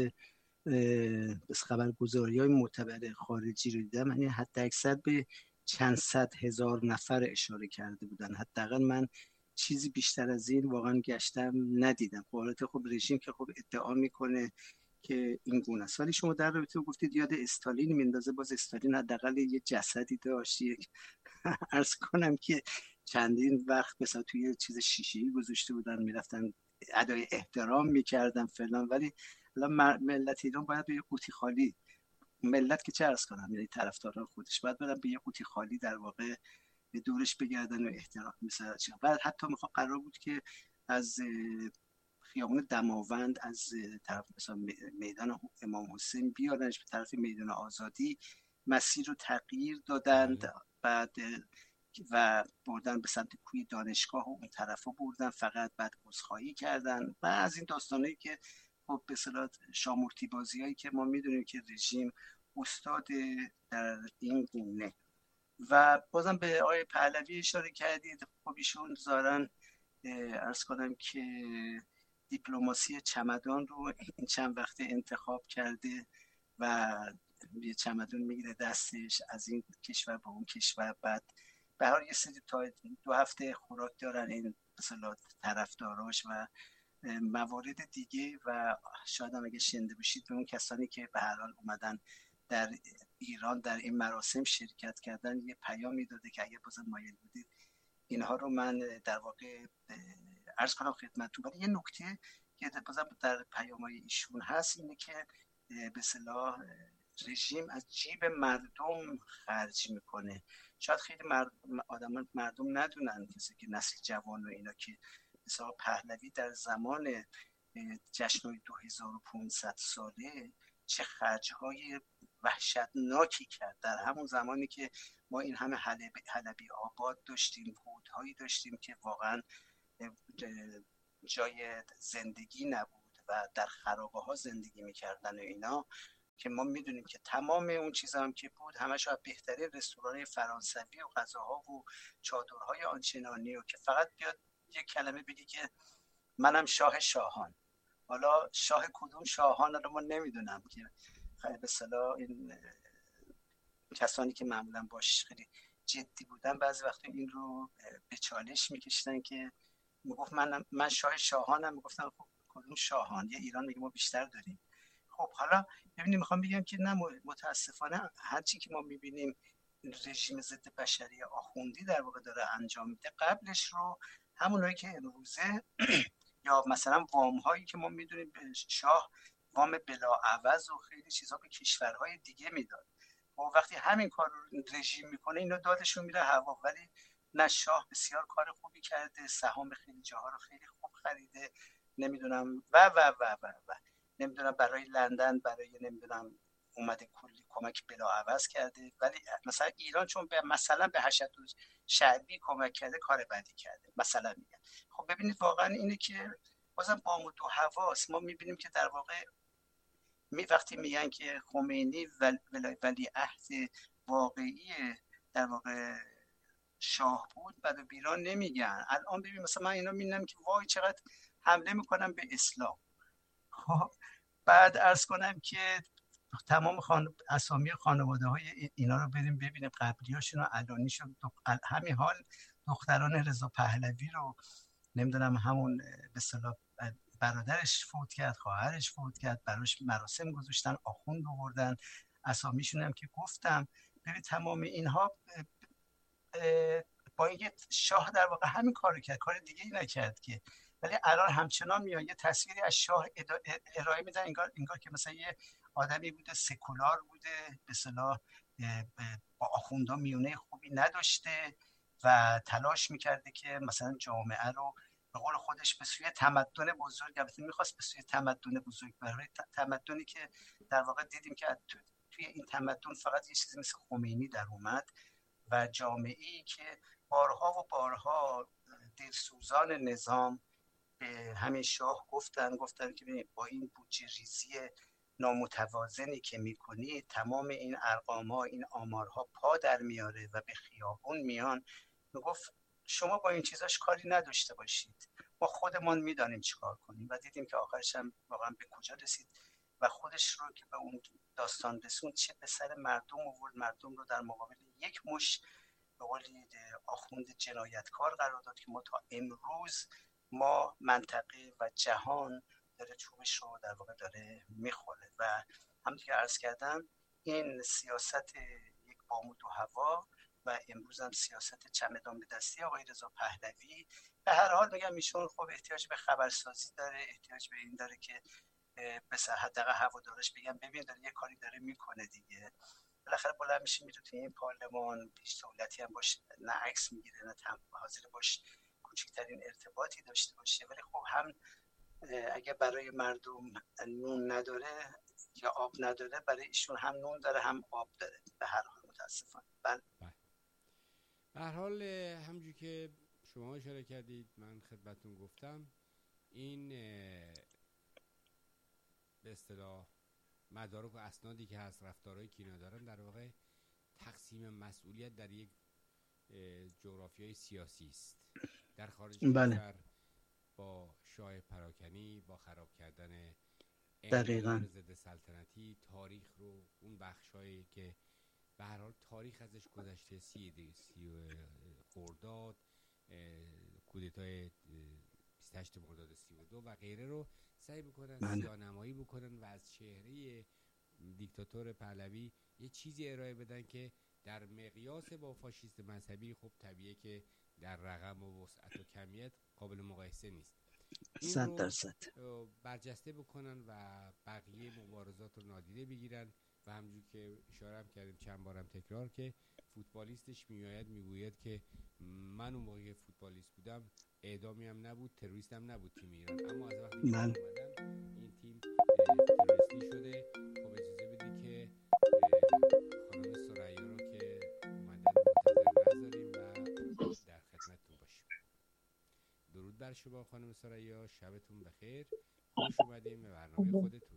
خبرگزاری‌های معتبر خارجی رو دیدم، یعنی حتی اکثر به چند صد هزار نفر اشاره کرده بودن. حداقل من چیزی بیشتر از این واقعا گشتم ندیدم. حالت خب رژیم که خب ادعا میکنه که این گونه است، ولی شما در رابطه گفتید یاد استالین میندازه. باز استالین حداقل یه جسدی داشت، یک عرض کنم که چندین وقت مثلا توی چیز شیشه‌ای گذاشته بودن، میرفتن ادای احترام میکردن فلان. ولی الان ملت ایران باید به یه قوطی خالی، ملت که چه عرض کنم، یعنی طرفداران خودش باید برن به یه قوطی خالی در واقع به دورش بگردن و احترام مثلا چه. بعد حتی میخوام قرار بود که از خیابون دماوند از طرف مثلا میدان امام حسین بیارنش به طرف میدان آزادی، مسیر رو تغییر دادند. بعد و بردن به سمت کوی دانشگاه و اون طرفا بردن فقط، بعد عذرخواهی کردن و از این داستانایی که خب به اصطلاح شامورتی بازیایی که ما میدونیم که رژیم استاد در این گونه. و بازم به آقای پهلوی اشاره کردید. خب ایشون ظاهرا عرض کنم که دیپلماسی چمدان رو این چند وقته انتخاب کرده و یه چمدان میگیره دستش از این کشور به اون کشور. بعد به هر یه سری تا 2 هفته خوراک دارن این مثلا طرفداراش و موارد دیگه. و شاید هم اگه شنیده باشید به اون کسانی که به هر حال اومدن در ایران در این مراسم شرکت کردن یه پیامی داده که اگه بازم مایل بودید اینها رو من در واقع عرض کنم خدمتتون. ولی یه نکته که بازم در پیام‌های ایشون هست اینه که به اصطلاح رژیم از جیب مردم خرج میکنه. شاید خیلی مردم ندونن، کسی که نسل جوان و اینا، که مثلا پهلوی در زمان جشن‌های 2500 ساله چه خرج‌های وحشتناکی کرد در همون زمانی که ما این همه حلبی آباد داشتیم، رودهایی داشتیم که واقعا جای زندگی نبود و در خرابه ها زندگی میکردن و اینا، که ما میدونیم که تمام اون چیزا هم که بود همش از بهترین رستوران فرانسوی و غذاها و چادرهای آنچنانی و که فقط بیاد یک کلمه بگی که منم شاه شاهان. حالا شاه کدوم شاهان رو ما نمیدونم که به اصطلاح این کسانی که معمولا باش خیلی جدی بودن بعضی وقتا این رو به چالش میکشتن که میگفت من شاه شاهانم، میگفتن خب کدوم شاهان؟ یه ایران میگه ما بیشتر داریم. خب حالا ببینید میخوام بگم که نه، متاسفانه هرچی که ما میبینیم رژیم ضد بشری آخوندی در واقع داره انجام میده، قبلش رو همونایی که امروزه یا مثلا وام هایی که ما میدونیم شاه وام بلا عوض و خیلی چیزا به کشورهای دیگه میداد و وقتی همین کار رو رژیم میکنه اینا دادشون میره هوا. ولی نه، شاه بسیار کار خوبی کرده، سهام خیلی جاها رو خیلی خوب خریده، نمیدونم و نمیدونم برای لندن، برای نمیدونم اومده کلی کمک بلا عوض کرده. ولی مثلا ایران چون مثلا به حشد شعبی کمک کرده کار بدی کرده مثلا میگن. خب ببینید واقعا اینه که بازم بام و دو حواس ما میبینیم که در واقع وقتی میگن که خمینی ولی عهد واقعی در واقع شاه بود، بعد بیران نمیگن. الان ببین مثلا من اینا میبینم که وای چقدر حمله میکنم به اسلام. خب بعد عرض کنم که تمام اسامی خانواده های اینا رو بریم ببینیم، قبلیاشون و علانیشون. همین حال دختران رضا پهلوی رو نمیدونم همون به اصطلاح برادرش فوت کرد، خواهرش فوت کرد، براش مراسم گذاشتن، آخوند آوردن، اسامیشون هم که گفتم. ببین تمام اینها با اینکه شاه در واقع همین کارو کرد، کار دیگه ای نکرد که، ولی الان همچنان میاد یه تصویری از شاه ارائه میدن انگار که مثلا یه آدمی بوده سکولار بوده، به اصطلاح با آخوندا میونه خوبی نداشته و تلاش میکرده که مثلا جامعه رو به قول خودش به سوی تمدن بزرگ، البته میخواست به سوی تمدن بزرگ بره، تمدنی که در واقع دیدیم که توی این تمدن فقط یه چیزی مثل خمینی در اومد و جامعه‌ای که بارها و بارها دلسوزان نظام به همین شاه گفتن که با این بودجه ریزی نامتوازنی که میکنی تمام این ارقام‌ها، این آمارها پا در میاره و به خیابون میان. میگفت شما با این چیزاش کاری نداشته باشید، ما خودمون میدانیم چیکار کنیم. و دیدیم که آخرش هم واقعا به کجا رسید و خودش رو که به اون داستان رسوند، چه به سر مردم آورد، مردم رو در مقابل یک مش به قول آخوند جنایتکار قرار داد که ما تا امروز ما منطقه و جهان داره چوبش رو در واقع داره میخوره. و همونطور که عرض کردم این سیاست یک بام و دو هوا و امروز هم سیاست چمدان به دستی آقای رضا پهلوی، به هر حال میگم ایشون خب احتیاج به خبرسازی داره، احتیاج به این داره که به حداقل هوادارش بگم ببین داره یه کاری داره میکنه دیگه. بالاخره بلند میشه میره توی این پارلمان، هیچ دولتی هم باش نه عکس میگیره نه حاضر باش کوچکترین ارتباطی داشته باشه. ولی خب هم اگه برای مردم نون نداره یا آب نداره، برای ایشون هم نون داره هم آب داره به هر حال متاسفانه. بله. به هر حال همونجوری که شما اشاره کردید من خدمتتون گفتم این به اصطلاح مدارک و اسنادی که هست، رفتارهایی که اینا دارن، در واقع تقسیم مسئولیت در یک جغرافیای سیاسی است. در خارج کشور با شاه پراکنی، با خراب کردن انقلاب ضد سلطنتی، تاریخ رو اون بخشایی که به هر حال تاریخ ازش گذشته، سی خرداد، کودتای 28 مرداد 32 و غیره رو سعی بکنن سیاه‌نمایی بکنن و از چهره دیکتاتور پهلوی یه چیزی ارائه بدن که در مقیاس با فاشیست مذهبی خب طبیعیه که در رقم و وسعت و کمیت قابل مقایسه نیست. این رو برجسته بکنن و بقیه مبارزات رو نادیده بگیرن و همونجوری که اشاره هم کردیم چند بارم تکرار که فوتبالیستش میآید میگوید که من اون موقع فوتبالیست بودم اعدامی هم نبود، تروریست هم نبود تیم ایران، اما از وقتی که اومدن این تیم تروریستی شده. خب اجازه بدید که خانم ثریا رو که اومدن منتظر نذاریم و در خدمتتون باشیم. درود بر شما خانم ثریا، شبتون بخیر، خوش اومدین به برنامه خودتون.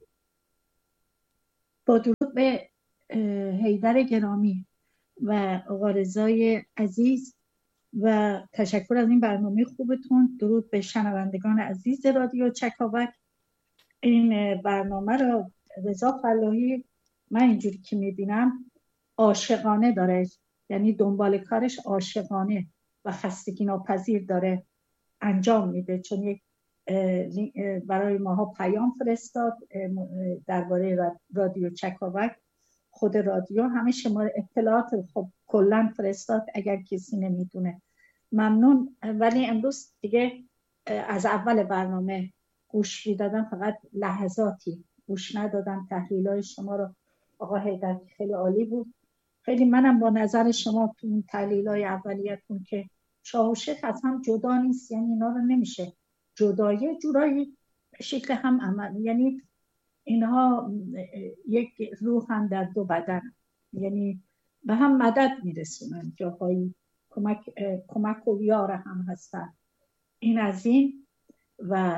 با درود به حیدر گرامی و آقا رضای عزیز و تشکر از این برنامه خوبتون. درود به شنوندگان عزیز رادیو چکاوک. این برنامه رو رضا فلاحی من اینجوری که میبینم عاشقانه داره، یعنی دنبال کارش عاشقانه و خستگی ناپذیر داره انجام میده، چون یک برای ماها پیام فرستاد درباره رادیو چکاوک. خود رادیو همه شماره اطلاعات خب کلا فرستاد اگر کسی نمیدونه. ممنون. ولی امروز دیگه از اول برنامه گوش میدادم، فقط لحظاتی گوش ندادم. تحلیل‌های شما رو آقا حیدر خیلی عالی بود. خیلی منم با نظر شما تو اون تحلیل‌های اولیتون که شاه و شیخ از هم جدا نیست، یعنی اینا رو نمیشه جدایی، جورایی شکل هم عمل، یعنی اینها یک روح هم در دو بدن، یعنی به هم مدد میرسونن، جاهایی کمک و یار هم هستن. این از این. و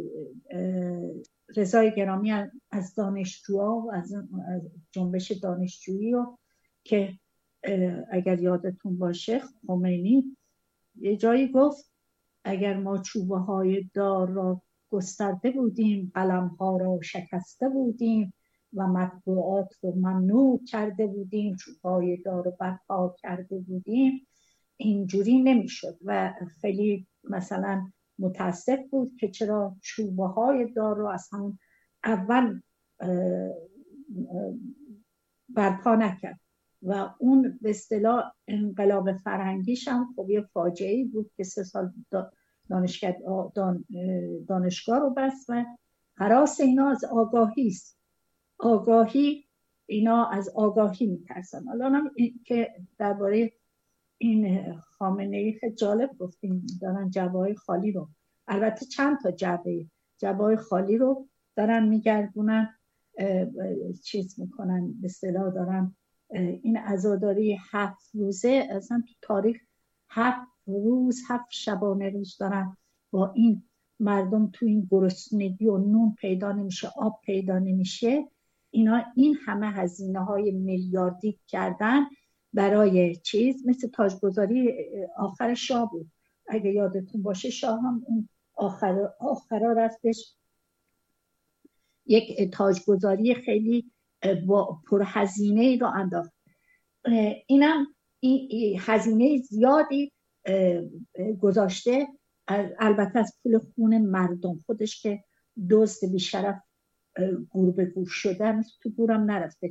رضای گرامی از دانشجوها و از جنبش دانشجویی رو که اگر یادتون باشه خمینی یه جایی گفت اگر ما چوبه های دار را گسترده بودیم، قلم ها را شکسته بودیم و مطبوعات رو ممنوع کرده بودیم، چوبه های دار رو برپا کرده بودیم، اینجوری نمیشد. و خیلی مثلا متاسف بود که چرا چوبه های دار رو از همون اول برپا نکرد. و اون به اصطلاح انقلاب فرهنگیش هم خب یه فاجعه‌ای بود که 3 سال دانشگاه رو بست. و هراس اینا از آگاهی است. آگاهی، اینا از آگاهی میترسن. الان که درباره این خامنه‌ای خیلی جالب گفتیم، دارن جعبه‌های خالی رو، البته چند تا جعبه‌های خالی رو دارن میگردونن، چیز میکنن، به اصطلاح دارن این عزاداری 7 روزه، اصلا تو تاریخ 7 روز 7 شبانه روز دارن با این مردم تو این گرسنگی و نون پیدا نمیشه، آب پیدا نمیشه، اینا این همه هزینه‌های میلیاردی کردن برای چیز مثل تاجگذاری آخر شاه بود. اگه یادتون باشه شاه هم اون آخرا رفتش یک تاجگذاری خیلی پرهزینه رو انداخت. اینم هزینه زیادی گذاشته، البته از پول خون مردم خودش که دزد بیشرف گور به گور شدن، تو گورم نرفته،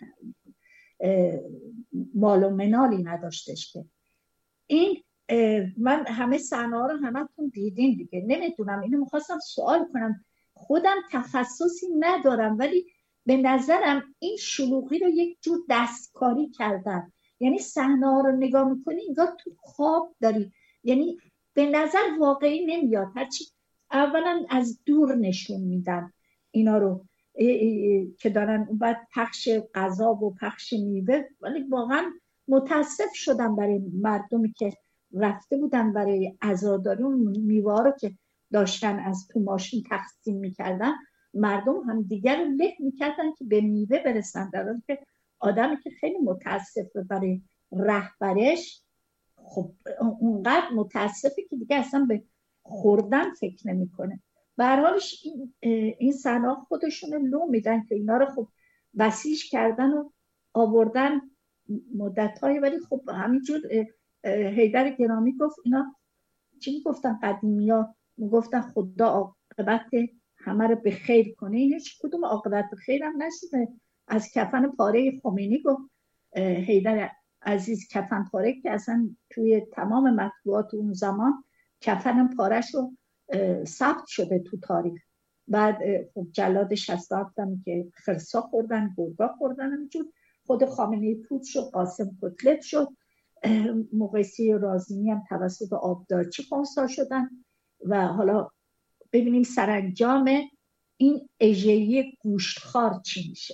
مال و منالی نداشتش. که این من همه صحنه‌ها رو همتون دیدین دیگه، نمیدونم، اینو میخواستم سوال کنم، خودم تخصصی ندارم ولی به نظرم این شلوغی رو یک جور دستکاری کردن. یعنی صحنه‌ها رو نگاه میکنی انگار تو خواب داری، یعنی به نظر واقعی نمیاد، هرچی اولا از دور نشون میدن اینا رو که دارن بعد پخش غذا و پخش میوه. ولی واقعا متاسف شدم برای مردمی که رفته بودن برای عزاداری، اون میوه رو که داشتن از تو ماشین تقسیم میکردن، مردم هم دیگر رو له میکردن که به میوه برسن، در حالی که آدمی که خیلی متاسفه برای رهبرش، خب اونقدر متاسفه که دیگه اصلا به خوردن فکر نمیکنه. به هر حالش این صحنه‌ها خودشون لو میدن که اینا رو خب بسیج کردن و آوردن مدت‌های، ولی خب همینجور حیدر گرامی گفت اینا چی گفتن قدیمی‌ها، میگفتن خدا عاقبت همه رو به خیر کنه، این هیچ کدوم عاقبت خیر هم نشده. از کفن پاره خمینی گفت حیدر عزیز، کفن پاره که اصلا توی تمام مطبوعات اون زمان کفن پاره‌ش رو ثبت شده تو تاریخ. بعد خب جلاد 67 هم که خرسا خوردن، گرگا خوردن، همینجور خود خامنه‌ای پود شد، قاسم کتلت شد، مقایسه رازیمی هم توسط آبدارچی خنثی شدن و حالا ببینیم سرانجام این اژه‌ای گوشتخوار چی میشه.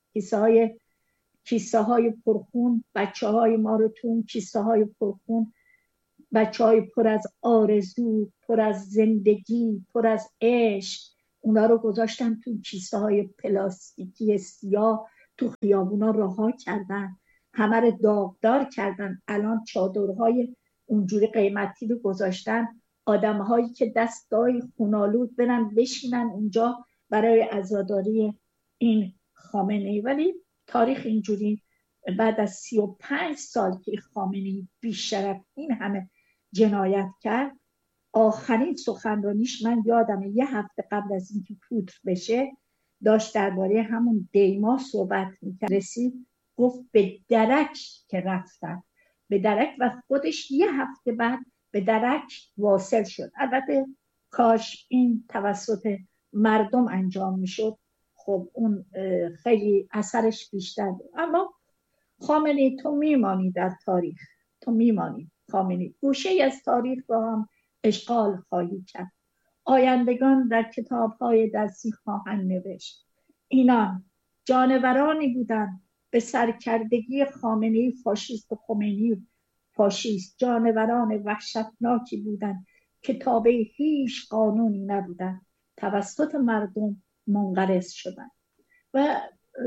کیسه های پرخون، بچه های ما رو تو کیسه های پرخون، بچه های پر از آرزو، پر از زندگی، پر از عشق، اونا رو گذاشتن تو کیسه های پلاستیکی سیاه، تو خیابونا رها کردن، همه رو داغدار کردن. الان چادرهای اونجوری قیمتی رو گذاشتن، آدمهایی که دستای خونالود برن بشینن اونجا برای عزاداری این خامنه‌ای. ولی تاریخ اینجوری بعد از 35 سال که خامنه‌ای بیشرف این همه جنایت کرد، آخرین سخنرانیش من یادمه 1 هفته قبل از اینکه پودر بشه داشت درباره همون دیما صحبت میکرد. رسید گفت به درک که رفتن، به درک، و خودش 1 هفته بعد به درک واصل شد. البته کاش این توسط مردم انجام میشد، خب اون خیلی اثرش بیشتر بود. اما خامنه‌ای تو میمانی در تاریخ، تو میمانی خامنه‌ای، گوشه از تاریخ رو هم اشغال خواهی کرد. آیندگان در کتاب‌های دستی خواهند نوشت اینان جانورانی بودند به سرکردگی خامنه‌ای فاشیست و خمینی فاشیست، جانوران وحشتناکی بودند که تابع هیچ قانونی نبودند، توسط مردم منقرض شدند. و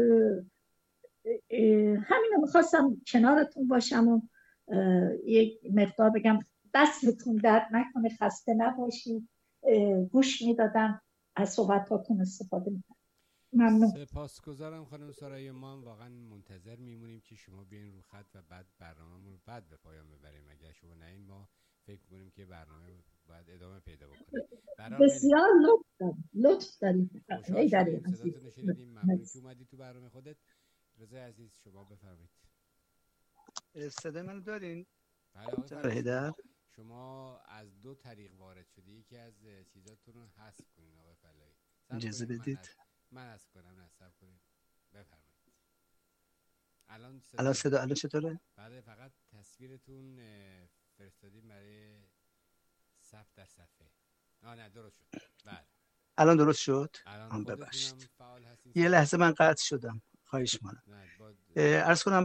همین رو میخواستم کنارتون باشم و یک مقدار بگم دستتون درد نکنه، خسته نباشید. گوش میدادم، از صحبتاتون استفاده میکنم. ممنون. سپاسگزارم خانم سارایی. ما هم واقعا منتظر میمونیم که شما بیاین رو خط و بعد برنامه‌مون رو بعد به پایان ببریم. اگه شما نین ما فکر می‌کنیم که برنامه باید ادامه پیدا بکنه. بسیار لطف دارید. خوشحال شدیم صداتون رو شنیدیم. ممنون که اومدید تو برنامه خودت. رضا عزیز شما بفرمایید. صدای منو دارین؟ بله. شما از 2 طریق وارد شدی، یکی از چیزاتون رو حذف کنین آقای فلاحی. اجازه بدید من حذف کنم، نصب کنین. بفرمایید. الان چطوره؟ بله، فقط تصویرتون فرستادیم برای در صفحه. نه درست شد. بله. الان درست شد؟ ببخشید. یه لحظه من قطع شدم. خواهش می‌کنم. عرض کنم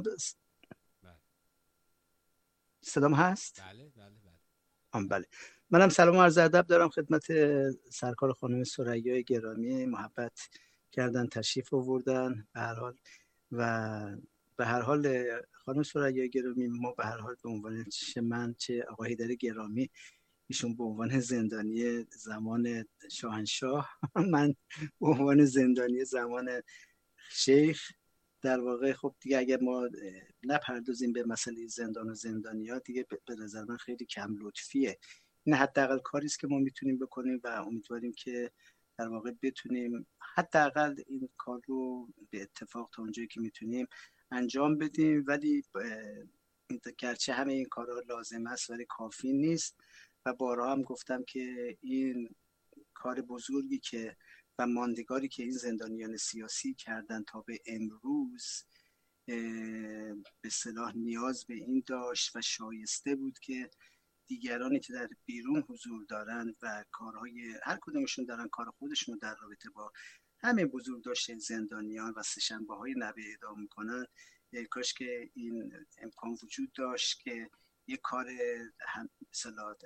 صدام هست؟ بله. منم سلام و عرض ادب دارم خدمت سرکار خانم ثریا گرامی، محبت کردن تشریف آوردن به هر حال. و به هر حال خانم ثریا گرامی، ما به هر حال به عنوان چه من چه آقای حیدر گرامی، ایشون به عنوان زندانی زمان شاهنشاه، من به عنوان زندانی زمان شیخ، در واقع خب دیگه اگر ما نپردازیم به مسئله زندان و زندانیات دیگه به نظر من خیلی کم لطفیه. این حداقل کاری است که ما میتونیم بکنیم و امیدواریم که در واقع بتونیم حداقل این کار رو به اتفاق تا اونجایی که میتونیم انجام بدیم. ولی گرچه همه این کارها لازم است ولی کافی نیست و بارها هم گفتم که این کار بزرگی که و ماندگاری که این زندانیان سیاسی کردن تا به امروز به اصطلاح نیاز به این داشت و شایسته بود که دیگرانی که در بیرون حضور دارند و کارهای هر کدومشون دارن کار خودشون در رابطه با همه بزرگ داشته زندانیان و سه‌شنبه‌های نوه اعدام میکنن، کاش که این امکان وجود داشت که یک کار مثلا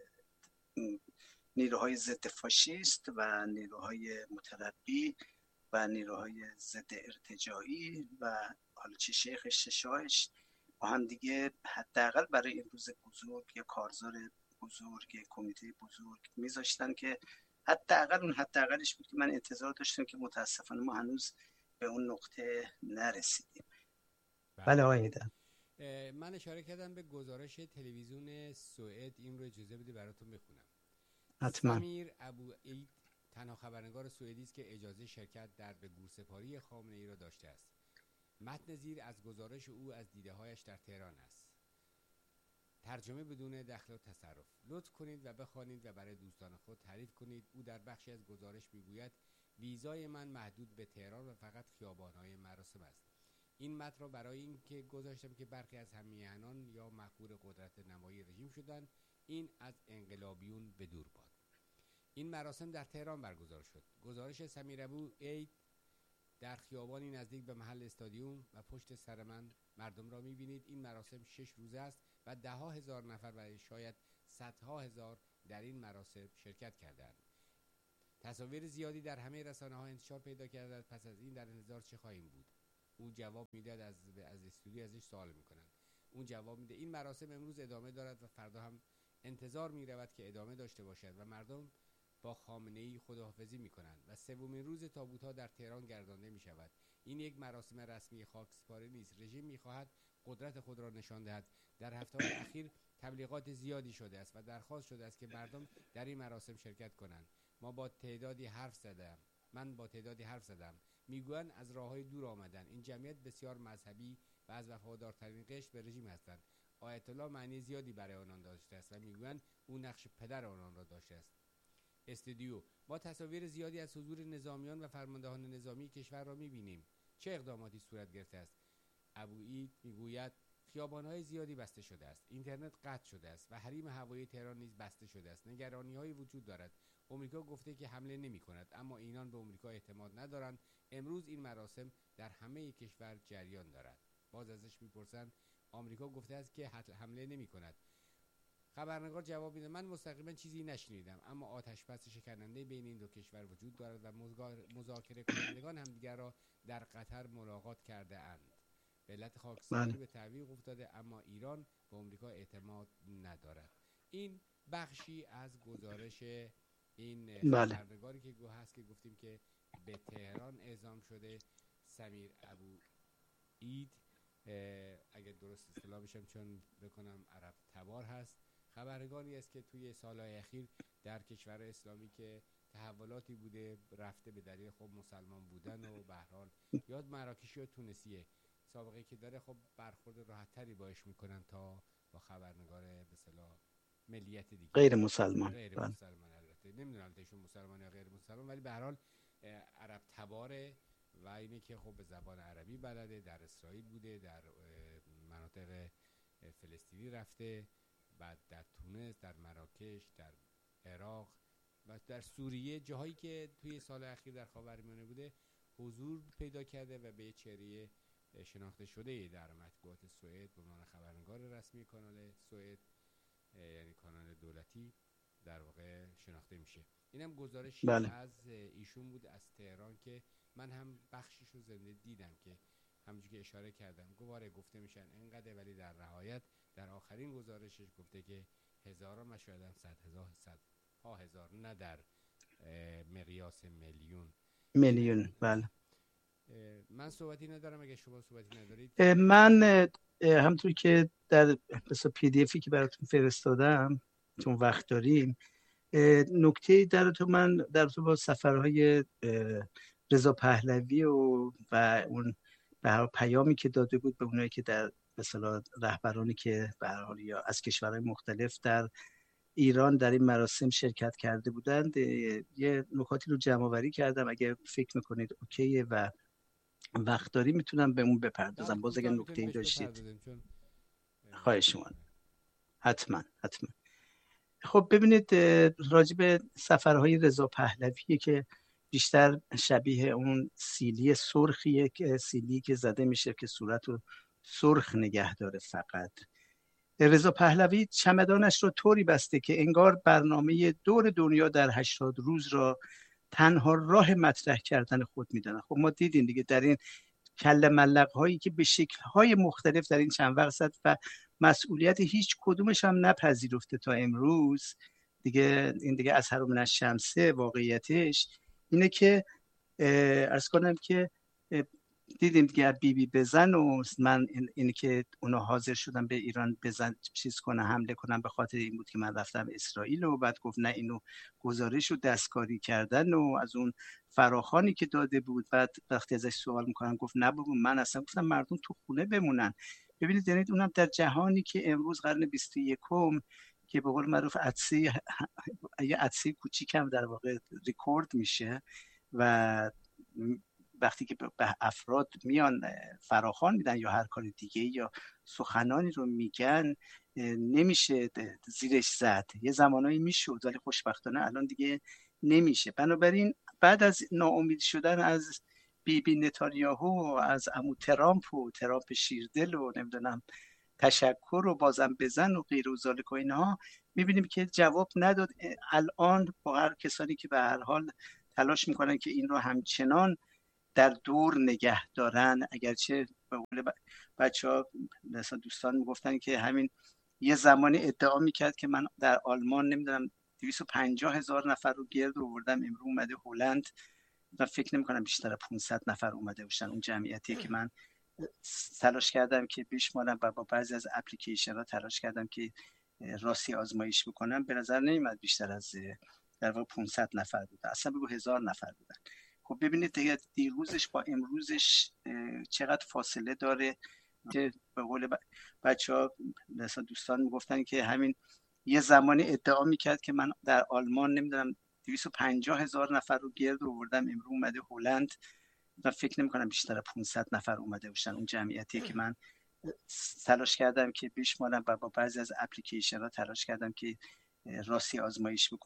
نیروهای ضد فاشیست و نیروهای متربی و نیروهای ضد ارتجاعی و حالا چه شیخش چه شاهش با هم دیگه حداقل برای این روز بزرگ یا کارزار بزرگ کمیته بزرگ میذاشتن که حداقل اون حداقلش بود که من انتظار داشتم که متاسفانه ما هنوز به اون نقطه نرسیدیم. بله آقای حیدر. من اشاره کردم به گزارش تلویزیون سوئد، این رو اجازه بدید براتون بخونم. حتما. سمیر ابو عید تنها خبرنگار سوئدی است که اجازه شرکت در به گورسپاری خامنه‌ای را داشته است. متن زیر از گزارش او از دیده‌هایش در تهران است. ترجمه بدون دخل و تصرف. لطف کنید و بخوانید و برای دوستان خود تعریف کنید. او در بخشی از گزارش میگوید ویزای من محدود به تهران و فقط خیابان‌های مراسم است. این متن را برای این که گذاشتم که برخی از همیهنان یا مخبور قدرت نمایی رژیم شدند، این از انقلابیون به دور باد. این مراسم در تهران برگزار شد. گزارش سمیر ابو عید در خیابانی نزدیک به محل استادیوم و پشت سر من مردم را می‌بینید. این مراسم 6 روزه است و 10,000 نفر و شاید 100,000 در این مراسم شرکت کردند. تصاویر زیادی در همه رسانه‌ها انتشار پیدا کرده است. پس از این در انتظار چه خواهیم بود؟ اون جواب میداد. از استودیو ازش سوال میکنن. اون جواب میده. این مراسم امروز ادامه دارد و فردا هم انتظار میرود که ادامه داشته باشد و مردم با خامنه‌ای خداحافظی میکنند و سومین روز تابوت‌ها در تهران گردانده میشود. این یک مراسم رسمی خاکسپاری نیست. رژیم میخواهد قدرت خود را نشان دهد. در هفته‌های اخیر تبلیغات زیادی شده است و درخواست شده است که مردم در این مراسم شرکت کنند. من با تعدادی حرف زدم. میگویند از راههای دور آمدن. این جمعیت بسیار مذهبی و از وفادارترین قشر به رژیم هستند. آیت الله معنی زیادی برای آنان داشته است و میگویند او نقش پدر آنان را داشته است. استودیو: ما تصاویر زیادی از حضور نظامیان و فرماندهان نظامی کشور را می‌بینیم. چه اقداماتی صورت گرفته است؟ ابو عید میگوید خیابان‌های زیادی بسته شده است. اینترنت قطع شده است و حریم هوایی تهران نیز بسته شده است. نگرانی‌هایی وجود دارد. آمریکا گفته که حمله نمی‌کند، اما اینان به آمریکا اعتماد ندارند. امروز این مراسم در همه کشور جریان دارد. باز ازش می‌پرسند آمریکا گفته است که حمله نمی‌کند. خبرنگار جواب میده من مستقیما چیزی نشنیدم، اما آتش‌بس شکننده بین این دو کشور وجود دارد و مذاکره کنندگان همدیگر را در قطر ملاقات کرده اند. ملت خاکسپاری به تعویق افتاده، اما ایران به آمریکا اعتماد ندارد. این بخشی از گزارش این خبرنگاری که هست که گفتیم که به تهران اعزام شده، سمیر ابو عید، اگر درست اصطلاح بشم چون بکنم عرب تبار هست، خبرنگاری است که توی سالهای اخیر در کشور اسلامی که تحولاتی بوده رفته به دلیل خب مسلمان بودن و به هر حال یا مراکشی و تونسیه سابقه که داره، خب برخورد راحت تری باش میکنن تا با خبرنگار به اصطلاح ملیت دیگه غیر مسلمان. البته نمیدونم ایشون مسلمان یا غیر مسلمان، ولی به هر حال عرب تباره و اینه که خب به زبان عربی بلده، در اسرائیل بوده، در مناطق فلسطینی رفته، بعد در تونس، در مراکش، در عراق و در سوریه، جاهایی که توی سال اخیر در خاورمیانه بوده حضور پیدا کرده و به چهره شناخته شده در مطبوعات سوئد به عنوان خبرنگار رسمی کانال سوئد، یعنی کانال دولتی در واقع شناخته میشه. اینم گزارشی از ایشون بود از تهران که من هم بخشیش رو زنده دیدم که همونجوری که اشاره کردم گواره گفته میشن اینقدر، ولی در نهایت در آخرین گزارشش گفته که هزاران و شاید هم 100,000 هزار، نه در مقیاس میلیون. بله. من صحبتی ندارم، اگه شما صحبتی ندارید. من همونطور که در مثلا پی دی افی که براتون فرستادم چون وقت داریم، نکته در تو من در تو با سفرهای رضا پهلوی و اون به هر پیامی که داده بود به اونایی که در مثلا رهبرانی که به هر حال یا از کشورهای مختلف در ایران در این مراسم شرکت کرده بودند، یه نکاتی رو جمع آوری کردم. اگه فکر میکنید اوکیه و وقت داری میتونم به اون بپردازم. باز اگه نکته‌ای داشتید خواهش می‌کنم. حتما. خب ببینید، راجع به سفرهای رضا پهلویه که بیشتر شبیه اون سیلی سرخیه که سیلی که زده میشه که صورتو سرخ نگه داره. فقط رضا پهلوی چمدانش رو طوری بسته که انگار برنامه دور دنیا در 80 روز را تنها راه مطرح کردن خود میدونن. خب ما دیدیم دیگه در این کله ملق هایی که به شکل های مختلف در این چند وقت زد و مسئولیت هیچ کدومش هم نپذیرفته تا امروز دیگه. این دیگه از اثر من الشمسه. واقعیتش اینه که عرض کنم که دیدیم دیگه بی بزن و من اینه که اونا حاضر شدن به ایران بزن چیز کنه حمله کنن به خاطر این بود که من رفتم اسرائیل و بعد گفت نه اینو گزارش رو دستکاری کردن و از اون فراخوانی که داده بود. بعد وقتی ازش سوال میکنن گفت نه بابا من اصلا گفتم مردم تو خونه بمونن. ببینید یعنی اونم در جهانی که امروز قرن 21 که به قول معروف یه عدسه کوچیک هم در واقع ریکورد میشه و وقتی که به افراد میان فراخوان میدن یا هر کار دیگه یا سخنانی رو میگن نمیشه زیرش زد. یه زمانایی میشد ولی خوشبختانه الان دیگه نمیشه. بنابراین بعد از ناامید شدن از بیبی نتانیاهو و از عمو ترامپ و ترامپ شیردل و نمیدونم تشکر و بازم بزن و غیر و ذالک و اینها، میبینیم که جواب نداد. الان با هر کسانی که به هر حال تلاش میکنن که این رو همچنان در دور نگه دارن، اگرچه به قول بچه‌ها مثلا دوستان میگفتن که همین یه زمانی ادعا میکرد که من در آلمان نمیدونم 250,000 نفر رو گرد آوردم، امروز اومده هلند و فکر نمی‌کنم بیشتر از 500 نفر اومده باشن. اون جمعیتی که من تلاش کردم که بشمارم و با بعضی از اپلیکیشن‌ها تلاش کردم که راستی آزمایش بکنم، به نظر نمیاد بیشتر از در واقع 500 نفر بودن، اصلا بگو 1000 نفر بودن. خب ببینید دیگه دیروزش با امروزش چقدر فاصله داره. که به قول بچه‌ها مثلا دوستان میگفتن که همین یه زمانی ادعا میکرد که من در آلمان نمیدونم 250,000 نفر رو گرد آوردم، امروز اومده هلند و فکر نمی‌کنم بیشتر از 500 نفر اومده باشن. اون جمعیتی که من تلاش کردم که بشمارم و با بعضی از اپلیکیشن‌ها تلاش کردم که راستی آزمایش بکنم.